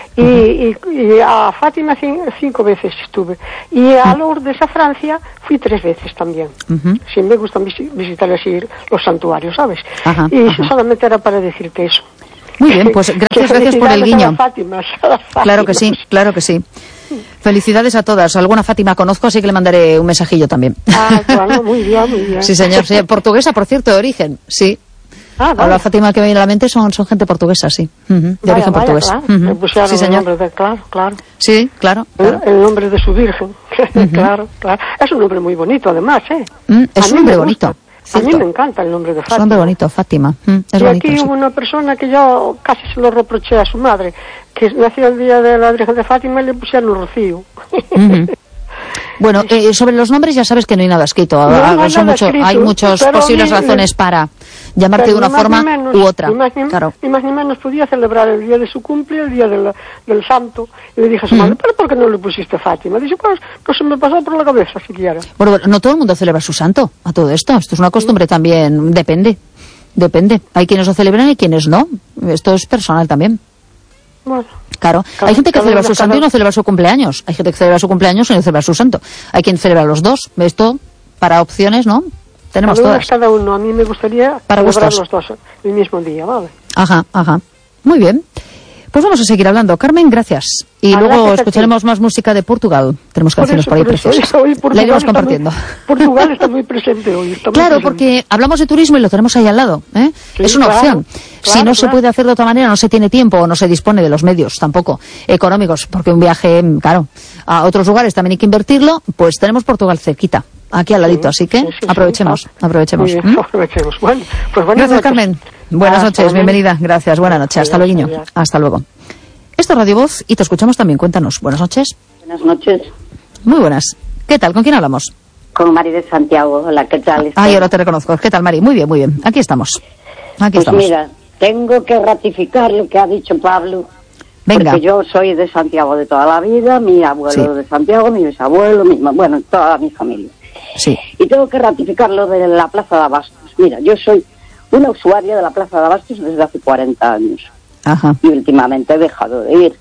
Y, uh-huh. y, y a Fátima cinco, cinco veces estuve. Y a Lourdes, a Francia, fui tres veces también. Uh-huh. Sí, me gustan vis- visitar así los santuarios, ¿sabes? Uh-huh. Y uh-huh. solamente era para decirte eso. Muy bien, pues gracias, gracias por el guiño. A las Fátimas, a las Fátimas. Claro que sí, claro que sí. Felicidades a todas. Alguna Fátima conozco, así que le mandaré un mensajillo también. Ah, claro, muy bien, muy bien. Sí, señor. Sí, portuguesa, por cierto, de origen, sí. Ah, vale. La Fátima que me viene a la mente son, son gente portuguesa, sí. Uh-huh. De vaya, origen vaya, portugués. Claro. Uh-huh. Me pusieron sí, señor. El nombre de, claro, claro. Sí, claro. claro. El, el nombre de su virgen. Uh-huh. Claro, claro. Es un nombre muy bonito, además, ¿eh? Mm, es un nombre bonito. A mí me encanta el nombre de Fátima. Es un nombre bonito, Fátima. Mm, es y bonito, aquí sí. hubo una persona que yo casi se lo reproché a su madre, que nació el día de la Virgen de Fátima y le pusieron Rocío. Uh-huh. Bueno, eh, sobre los nombres ya sabes que no hay nada escrito. No, no hay, Son nada mucho, escrito, hay muchas posibles mí, razones para llamarte de una forma menos, u otra. Ni más ni, claro. ni más ni menos podía celebrar el día de su cumple, el día del, del santo. Y le dije a su madre, ¿pero por qué no le pusiste Fátima? Dice, pues, no se me pasó por la cabeza siquiera. Bueno, no todo el mundo celebra su santo a todo esto. Esto es una costumbre sí. también, depende. Depende. Hay quienes lo celebran y quienes no. Esto es personal también. Bueno, claro, hay gente que celebra su santo y no celebra su cumpleaños. Hay gente que celebra su cumpleaños y no celebra su santo. Hay quien celebra los dos. Esto, para opciones, ¿no? Tenemos todas. Cada uno. A mí me gustaría para celebrar los dos el mismo día, ¿vale? Ajá, ajá. Muy bien. Pues vamos a seguir hablando. Carmen, gracias. Y ah, luego gracias escucharemos más música de Portugal. Tenemos por canciones eso, por ahí por preciosas. Hoy la iremos compartiendo. Muy, Portugal está muy presente hoy. Está muy claro, presente. porque hablamos de turismo y lo tenemos ahí al lado. ¿eh? Sí, es una claro, opción. Claro, si no claro. se puede hacer de otra manera, no se tiene tiempo o no se dispone de los medios tampoco económicos, porque un viaje, claro, a otros lugares también hay que invertirlo, pues tenemos Portugal cerquita. Aquí al ladito, así que sí, sí, aprovechemos, sí, aprovechemos. Bien, ¿Mm? aprovechemos. Bueno, pues buenas Gracias, noches. Carmen. Buenas ah, noches, bienvenida. Gracias, buenas noches. Hasta luego, niño. Hasta luego. Esto es Radio Voz y te escuchamos también. Cuéntanos. Buenas noches. Buenas noches. Muy buenas. ¿Qué tal? ¿Con quién hablamos? Con Mari de Santiago. Hola, ¿qué tal? Ay, ahora te reconozco. ¿Qué tal, Mari? Muy bien, muy bien. Aquí estamos. Aquí pues estamos. Mira, tengo que ratificar lo que ha dicho Pablo. Venga. Porque yo soy de Santiago de toda la vida, mi abuelo sí. de Santiago, mi bisabuelo, mi, bueno, toda mi familia. Sí. Y tengo que ratificar lo de la Plaza de Abastos. Mira, yo soy una usuaria de la Plaza de Abastos desde hace cuarenta años. Ajá. Y últimamente he dejado de ir.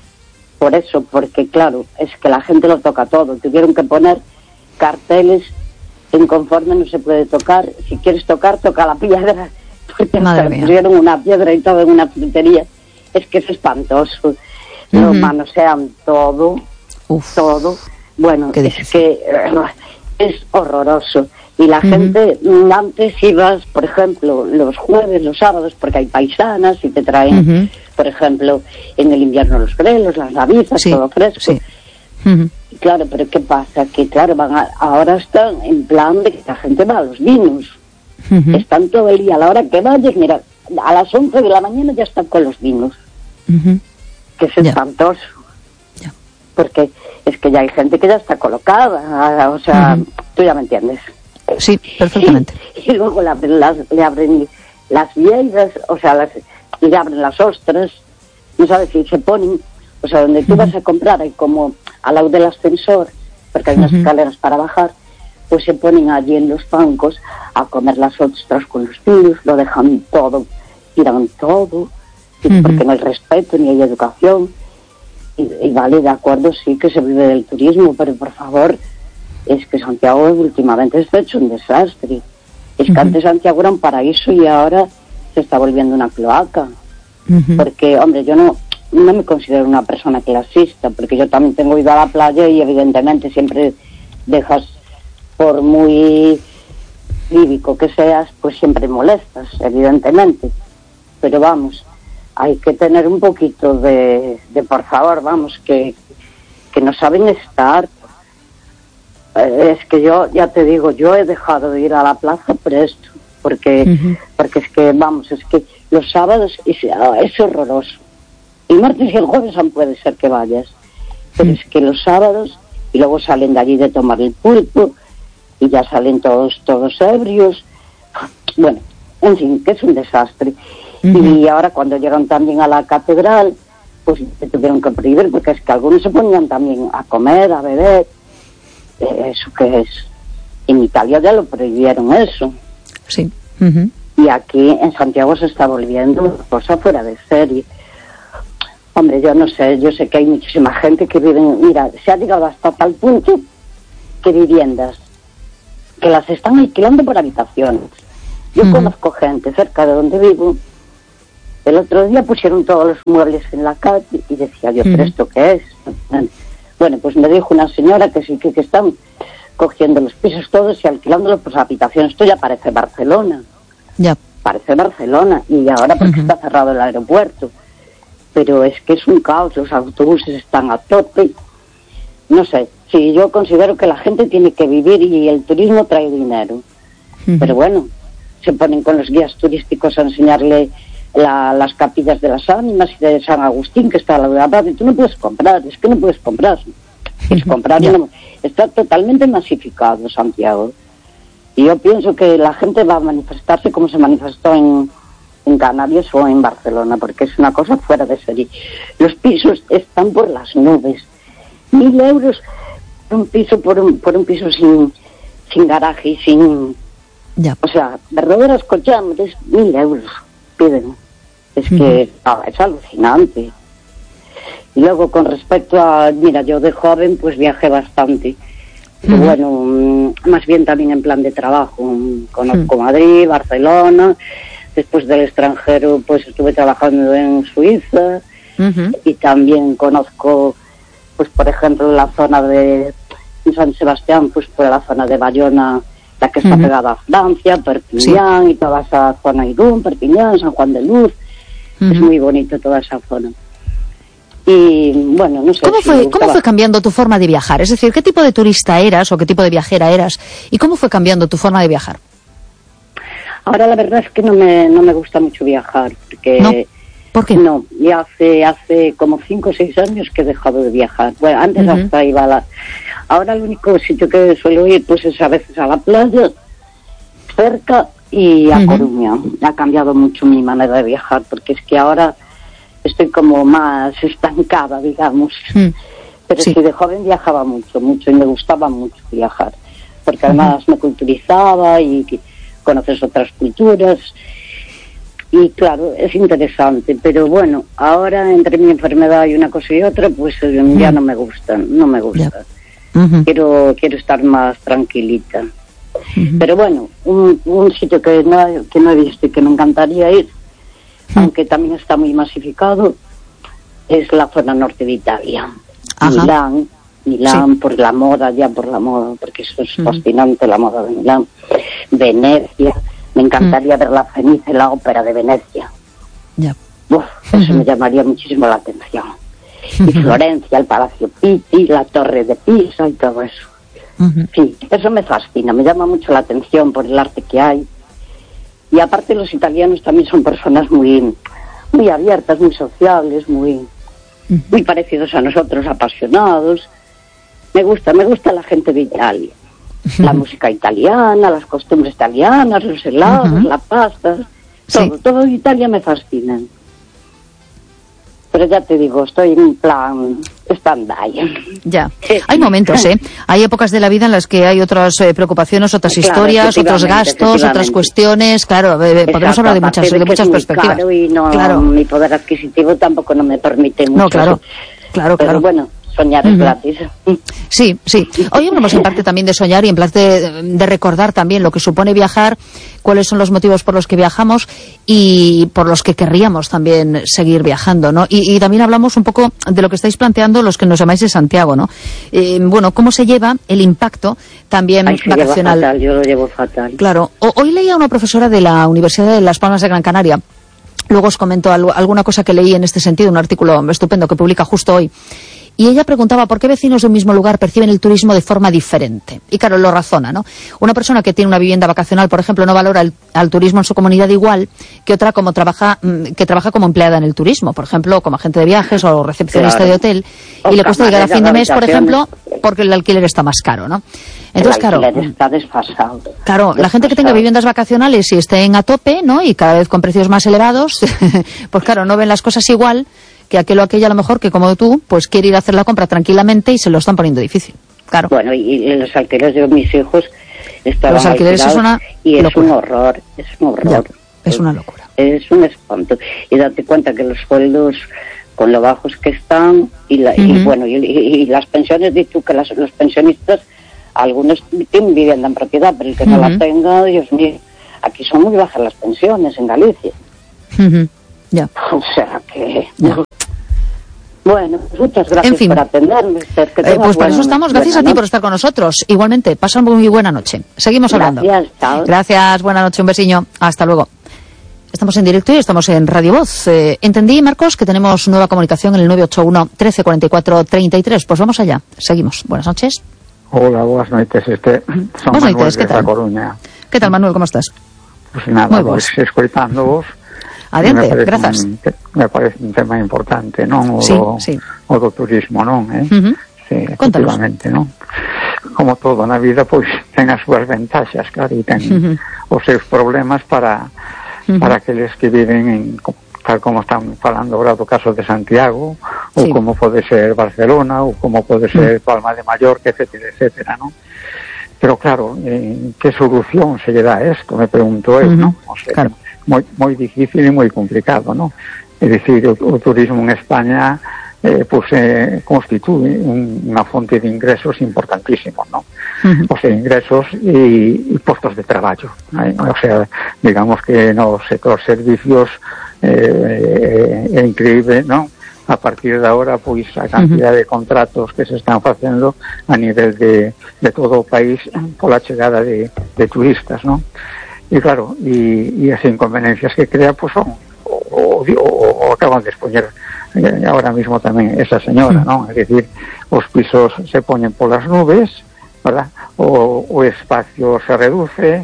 Por eso, porque claro, es que la gente lo toca todo. Tuvieron que poner carteles en conforme no se puede tocar. Si quieres tocar, toca la piedra. Porque pusieron una piedra y todo en una frutería. Es que es espantoso. Uh-huh. Lo manosean todo, Uf. todo. Bueno, es que uh, es horroroso. Y la uh-huh. gente, antes ibas, por ejemplo, los jueves, los sábados, porque hay paisanas y te traen, uh-huh. por ejemplo, en el invierno los grelos, las navizas, sí, todo fresco. Sí. Uh-huh. Claro, pero ¿qué pasa? Que claro, van a, ahora están en plan de que la gente va a los vinos. Uh-huh. Están todo el día, a la hora que vayas, mira, a las once de la mañana ya están con los vinos. Uh-huh. Que es espantoso. Yeah. Porque es que ya hay gente que ya está colocada, o sea, uh-huh. tú ya me entiendes. Sí, perfectamente. Y, y luego le abren las, le abren las vieiras, o sea, las, le abren las ostras, no sabes si se ponen, o sea, donde tú uh-huh. vas a comprar, hay como al lado del ascensor, porque hay unas uh-huh. escaleras para bajar, pues se ponen allí en los bancos a comer las ostras con los niños, lo dejan todo, tiran todo, uh-huh. porque no hay respeto ni hay educación. Y, y vale, de acuerdo, sí que se vive del turismo, pero por favor, es que Santiago últimamente está hecho un desastre. Es que uh-huh. antes Santiago era un paraíso y ahora se está volviendo una cloaca. Uh-huh. Porque, hombre, yo no, no me considero una persona clasista, porque yo también tengo ido a la playa y evidentemente siempre dejas, por muy lírico que seas, pues siempre molestas, evidentemente. Pero vamos, hay que tener un poquito de, de por favor, vamos, que, que no saben estar. Es que yo, ya te digo, yo he dejado de ir a la plaza por esto, porque uh-huh. porque es que, vamos, es que los sábados es, es horroroso. El martes y el jueves aún puede ser que vayas, pero uh-huh. es que los sábados, y luego salen de allí de tomar el pulpo, y ya salen todos, todos ebrios. Bueno, en fin, que es un desastre. Uh-huh. Y ahora cuando llegan también a la catedral, pues se tuvieron que prohibir, porque es que algunos se ponían también a comer, a beber. ¿Eso qué es? En Italia ya lo prohibieron eso. Sí. Uh-huh. Y aquí en Santiago se está volviendo una cosa fuera de serie. Hombre, yo no sé, yo sé que hay muchísima gente que vive, mira, se ha llegado hasta tal punto que viviendas que las están alquilando por habitaciones. Yo uh-huh. conozco gente cerca de donde vivo. El otro día pusieron todos los muebles en la calle y decía yo, uh-huh. ¿pero esto qué es? Bueno, pues me dijo una señora que sí que, que están cogiendo los pisos todos y alquilándolos por habitaciones. Esto ya parece Barcelona. Ya. Parece Barcelona. Y ahora porque uh-huh. está cerrado el aeropuerto. Pero es que es un caos, los autobuses están a tope. No sé, sí, yo considero que la gente tiene que vivir y el turismo trae dinero. Uh-huh. Pero bueno, se ponen con los guías turísticos a enseñarle la, las capillas de las ánimas y de San Agustín, que está a la de Abad, y tú no puedes comprar, es que no puedes comprar. Es comprar yeah. no, está totalmente masificado Santiago. Y yo pienso que la gente va a manifestarse como se manifestó en, en Canarias o en Barcelona, porque es una cosa fuera de serie. Los pisos están por las nubes. Mil euros un piso por un, por un piso sin, sin garaje y sin... Yeah. O sea, verdaderas cochambres, mil euros piden. Es que uh-huh. ah, es alucinante. Y luego con respecto a, mira, yo de joven pues viajé bastante. Uh-huh. Bueno, más bien también en plan de trabajo. Conozco uh-huh. Madrid, Barcelona. Después del extranjero pues estuve trabajando en Suiza. Uh-huh. Y también conozco, pues por ejemplo, la zona de San Sebastián, pues por la zona de Bayona, la que está uh-huh. pegada a Francia, Perpiñán, sí. y toda esa zona, Irún, Perpiñán, San Juan de Luz. Uh-huh. Es muy bonito toda esa zona. Y bueno, no sé. ¿Cómo, si fue, ¿Cómo fue cambiando tu forma de viajar? Es decir, ¿qué tipo de turista eras o qué tipo de viajera eras? ¿Y cómo fue cambiando tu forma de viajar? Ahora la verdad es que no me, no me gusta mucho viajar. Porque ¿No? ¿Por qué? No, ya hace, hace como cinco o seis años que he dejado de viajar. Bueno, antes uh-huh. hasta iba a la... Ahora el único sitio que suelo ir pues es a veces a la playa, cerca, y a uh-huh. Coruña. Ha cambiado mucho mi manera de viajar, porque es que ahora estoy como más estancada, digamos. Uh-huh. Pero sí. sí, de joven viajaba mucho, mucho, y me gustaba mucho viajar, porque además uh-huh. me culturizaba y conoces otras culturas. Y claro, es interesante, pero bueno, ahora entre mi enfermedad y una cosa y otra, pues ya uh-huh. no me gusta, no me gusta. Yeah. Uh-huh. Quiero quiero estar más tranquilita. Uh-huh. Pero bueno, un, un sitio que no, que no he visto y que me encantaría ir, uh-huh. aunque también está muy masificado, es la zona norte de Italia. Ajá. Milán, Milán sí. por la moda, ya por la moda, porque eso es uh-huh. fascinante, la moda de Milán. Venecia. Me encantaría uh-huh. ver la Fenice, la ópera de Venecia. Yeah. Uf, eso uh-huh. me llamaría muchísimo la atención. Uh-huh. Y Florencia, el Palacio Pitti, la Torre de Pisa y todo eso. Uh-huh. Sí, eso me fascina, me llama mucho la atención por el arte que hay. Y aparte los italianos también son personas muy, muy abiertas, muy sociables, muy, uh-huh. muy parecidos a nosotros, apasionados. Me gusta, me gusta la gente de Italia. La música italiana, las costumbres italianas, los helados, uh-huh. la pasta, todo, sí. todo de Italia me fascina. Pero ya te digo, estoy en plan stand-by. Ya, hay momentos, ¿eh? Hay épocas de la vida en las que hay otras eh, preocupaciones, otras claro, historias, otros gastos, otras cuestiones, claro, eh, podemos hablar de muchas, de, de muchas perspectivas. Caro y no, claro. mi poder adquisitivo tampoco no me permite mucho. No, claro, claro, pero claro. bueno, soñar es gratis. Sí, sí. Hoy hablamos en parte también de soñar y en parte de, de recordar también lo que supone viajar, cuáles son los motivos por los que viajamos y por los que querríamos también seguir viajando, ¿no? Y, y también hablamos un poco de lo que estáis planteando los que nos llamáis de Santiago, ¿no? Eh, bueno, cómo se lleva el impacto también Ay, se vacacional. Lleva fatal, yo lo llevo fatal. Claro. O, hoy leía a una profesora de la Universidad de Las Palmas de Gran Canaria. Luego os comento algo, alguna cosa que leí en este sentido, un artículo estupendo que publica justo hoy. Y ella preguntaba por qué vecinos de un mismo lugar perciben el turismo de forma diferente. Y claro, lo razona, ¿no? Una persona que tiene una vivienda vacacional, por ejemplo, no valora el, al turismo en su comunidad igual que otra como trabaja, que trabaja como empleada en el turismo, por ejemplo, como agente de viajes o recepcionista claro. de hotel. Y o le cuesta llegar a fin de mes, por ejemplo, porque el alquiler está más caro, ¿no? Entonces, el alquiler claro, está desfasado. Claro, desfasado. La gente que tenga viviendas vacacionales y estén a tope, ¿no? Y cada vez con precios más elevados, pues claro, no ven las cosas igual que aquel o aquella a lo mejor que como tú, pues quiere ir a hacer la compra tranquilamente y se lo están poniendo difícil. Claro. Bueno, y, y los alquileres de mis hijos estaban los alquileres es una y es locura. un horror, es un horror. Ya, es una locura. Es un espanto. Y date cuenta que los sueldos con lo bajos que están, y, la, uh-huh. y bueno, y, y, y las pensiones, dices tú que las, los pensionistas, algunos tienen vivienda en propiedad, pero el que uh-huh. no la tenga, Dios mío, aquí son muy bajas las pensiones en Galicia. Uh-huh. Ya. O sea que... Ya. Bueno, pues muchas gracias en fin. por atenderme. Que eh, pues para eso estamos. Gracias a ti por estar con nosotros. Igualmente, pasa muy buena noche. Seguimos hablando. Gracias, chao. Gracias, buena noche, un besiño. Hasta luego. Estamos en directo y estamos en Radio Voz. Eh, entendí, Marcos, que tenemos nueva comunicación en el nueve ocho uno, trece cuarenta y cuatro, treinta y tres. Pues vamos allá. Seguimos. Buenas noches. Hola, buenas noches. Este, son buenas Manuel noches, ¿qué tal? de Coruña. ¿Qué tal, Manuel? ¿Cómo estás? Pues nada, muy pues escoitándoos. Adiante, grazas. Un, me parece un tema importante, non? O, sí, do, sí. o do turismo, non? Eh? Uh-huh. Sí, efectivamente, non? Como todo na vida, pois, ten as súas ventaxas, claro, e ten uh-huh. os seus problemas para uh-huh. para aqueles que viven en, tal como están falando agora do caso de Santiago, ou sí. como pode ser Barcelona, ou como pode ser uh-huh. Palma de Mallorca, etcétera, etcétera, non? Pero claro, eh, que solución se lle dá a esto? Me pregunto eu, uh-huh. non? O sea, claro. moi, moi difícil e moi complicado, non? É dicir, o, o turismo en España eh, pues, eh, constituye un, unha fonte de ingresos importantísimos, non? Uh-huh. O sea, ingresos e, e postos de traballo, ¿eh? O sea, digamos que no sector servicios eh, é increíble, non? A partir de ahora, pois, a cantidad uh-huh. de contratos que se están facendo a nivel de, de todo o país pola chegada de, de turistas, non? E claro, e, e as inconveniencias que crea, pois, son o, o, o, o acaban de expoñer eh, ahora mismo tamén esa señora, uh-huh. non? É dicir, os pisos se poñen polas nubes, verdad? O, o espacio se reduce,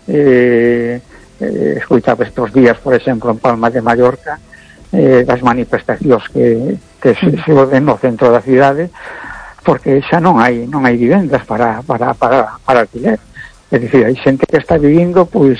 eh, eh, escoitaba estes días, por exemplo, en Palma de Mallorca, eh, das manifestacións que, que se, se ven no centro da cidade, porque xa non hai non hai vivendas para, para, para, para alquiler. É dicir, hai xente que está vivindo, pois,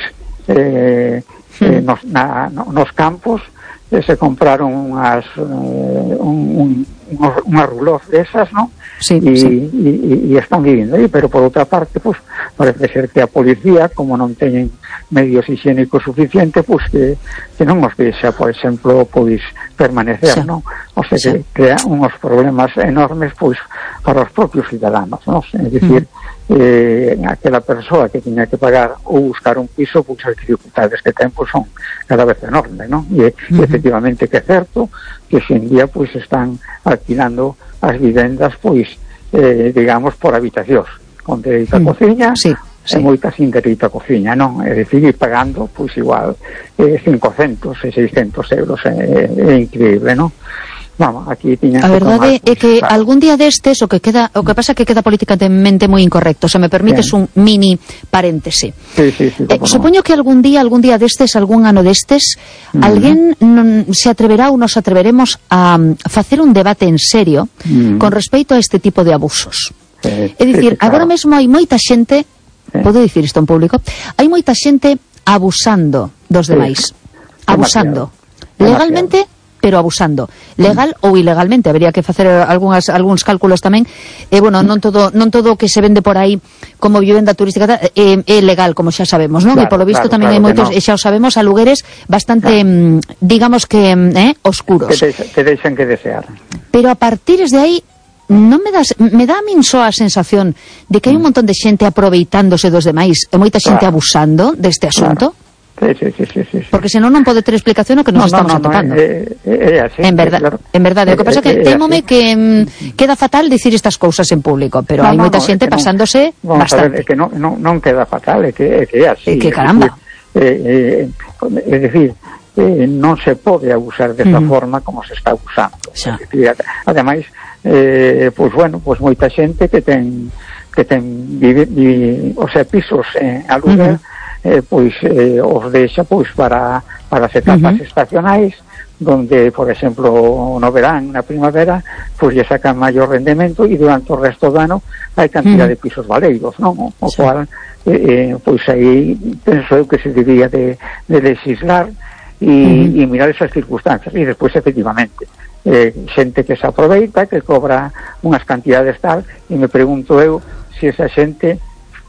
eh, eh, nos, na, no, nos campos, eh, se compraron unhas, eh, un, un, unha ruloz desas, non? Sí, e, sí. E, e están vivindo aí, pero por outra parte, pois, parece ser que a policía, como non teñen medios higiénicos suficientes, pois que, que non os deixa, por exemplo, pois permanecer, sí. non? O sea, sí. que crea unos problemas enormes, pois, para os propios ciudadanos, non? É dicir, mm. eh, aquela persoa que tiña que pagar ou buscar un piso, pois as dificultades que ten, pois, son cada vez enormes, non? E, mm-hmm. e efectivamente que é certo que hoxe en día, pois, están alquilando as vivendas, pois, eh, digamos, por habitacións, con dereito a mm. cociña, sí, sí. e moitas sin dereito a cociña, non? É dicir, ir pagando, pois, igual, eh, cincocentos e seiscentos euros, é, é increíble, non? Vamos, aquí tiñan a verdade tomar, é que claro. algún día destes o que queda, o que pasa é que queda políticamente moi incorrecto. Se me permites Bien. un mini paréntese. Sí, sí, sí, eh, supoño no. que algún día, algún día destes, algún ano destes, mm. alguén non se atreverá ou nos atreveremos a um, facer un debate en serio mm. con respecto a este tipo de abusos. Sí, é dicir, sí, claro. agora mesmo hai moita xente, sí. podo dicir isto en público, hai moita xente abusando dos demais. Sí. Abusando. Demasiado. Legalmente, pero abusando, legal mm. ou ilegalmente. Habería que facer algunhas algúns cálculos tamén. E bueno, non todo non todo o que se vende por aí como vivenda turística é, é legal, como xa sabemos, non? Claro, e polo visto claro, tamén claro hai moitos, no. e xa o sabemos, a lugares bastante, claro. digamos que, eh, oscuros. Que, deixan, que deixan que desear. Pero a partir de aí non me das, me dá a min só a sensación de que hai un montón de xente aproveitándose dos demais e moita xente claro. abusando deste asunto. Claro. Sí, sí, sí, sí, sí. Porque senón non pode ter explicación o que nos no, estamos no, no, atopando. No, é, é, é así, en verdade, claro. en verdade. O que pasa é que témome que mm, queda fatal dicir estas cousas en público, pero no, hai moita no, xente no, pasándose no, bastante. A ver, é que non, non, non queda fatal, é que é, que é así. É que caramba. É, é, é dicir, eh, non se pode abusar desa uh-huh. forma como se está abusando. Xa. É dicir, ademais, eh, pois bueno, pois moita xente que ten que ten vive, vive, o sea, pisos en eh, aluguer, uh-huh. Eh, pois eh, os deixa pois para, para as etapas uh-huh. estacionais, donde, por exemplo, no verán, na primavera, pois lle sacan maior rendemento e durante o resto do ano hai cantidad uh-huh. de pisos valeiros, non? O, o sí. cual, eh, pois aí penso eu que se debía de, de legislar e, uh-huh. e mirar esas circunstancias. E despois, efectivamente, eh, xente que se aproveita, que cobra unhas cantidades tal, e me pregunto eu se esa xente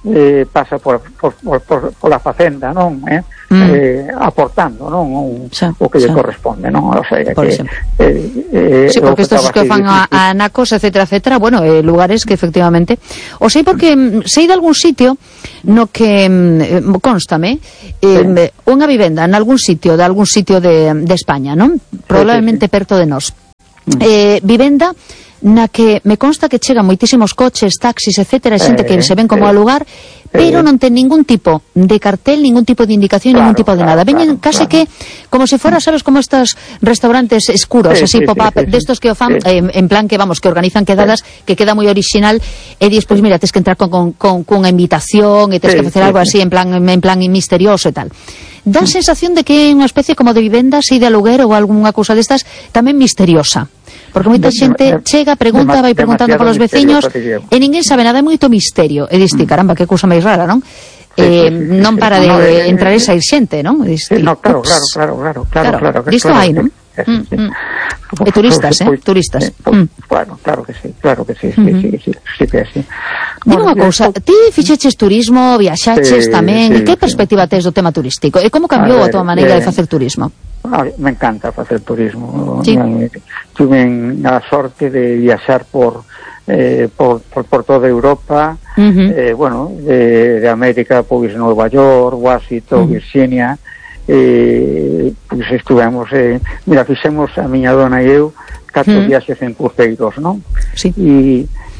eh, pasa por, por, por, por, por a facenda, non? Eh? Mm. Eh, aportando, non? O, sí, o que lle sí. corresponde, non? O sea, por que, eh, eh, sí, porque estos que fan a, a Nacos, etcétera, etcétera, bueno, eh, lugares que efectivamente o sei porque sei de algún sitio no que eh, constame eh, sí. unha vivenda en algún sitio de algún sitio de, de España, non? Probablemente sí, sí, sí. perto de nós. Mm. Eh, vivenda na que me consta que chegan moitísimos coches, taxis, etcétera, xente eh, que se ven como eh, a lugar, pero eh, non ten ningún tipo de cartel, ningún tipo de indicación, claro, ningún tipo de nada. Veñen claro, case claro. que como se fuera, sabes, como estos restaurantes escuros, sí, así sí, pop-up, sí, sí, destos que o fan sí. eh, en plan que, vamos, que organizan quedadas, sí. que queda moi original, e dis, pois mira, tes que entrar con, con, con, con unha invitación, e tes sí, que facer sí, algo sí. así, en plan, en plan misterioso e tal. Dá a sensación de que é unha especie como de vivenda, así de aluguer ou algunha cousa destas, tamén misteriosa. Porque moita xente chega, pregunta, vai preguntando polos veciños e ninguén sabe nada, é moito misterio. E diste, caramba, que cousa máis rara, non? Eh, non para de entrar e sair xente, non? Diste, no, claro, claro, claro, claro, claro, claro. Disto hai, non? E turistas, eh? Turistas. Claro, claro que sí, claro que sí, sí, sí, sí, sí que é así. Dime unha cousa, ti fixeches turismo, viaxaches tamén, e que perspectiva tes do tema turístico? E como cambiou a tua maneira de facer turismo? Me encanta facer turismo. Sí. Tuve a sorte de viaxar por eh, por, por, por toda Europa, uh-huh. eh, bueno, de, de América, pois Nueva York, Washington, uh-huh. Virginia, eh, pois estuvemos, eh, mira, fixemos a miña dona e eu catro uh-huh. viaxes en cruceiros, non? Sí. E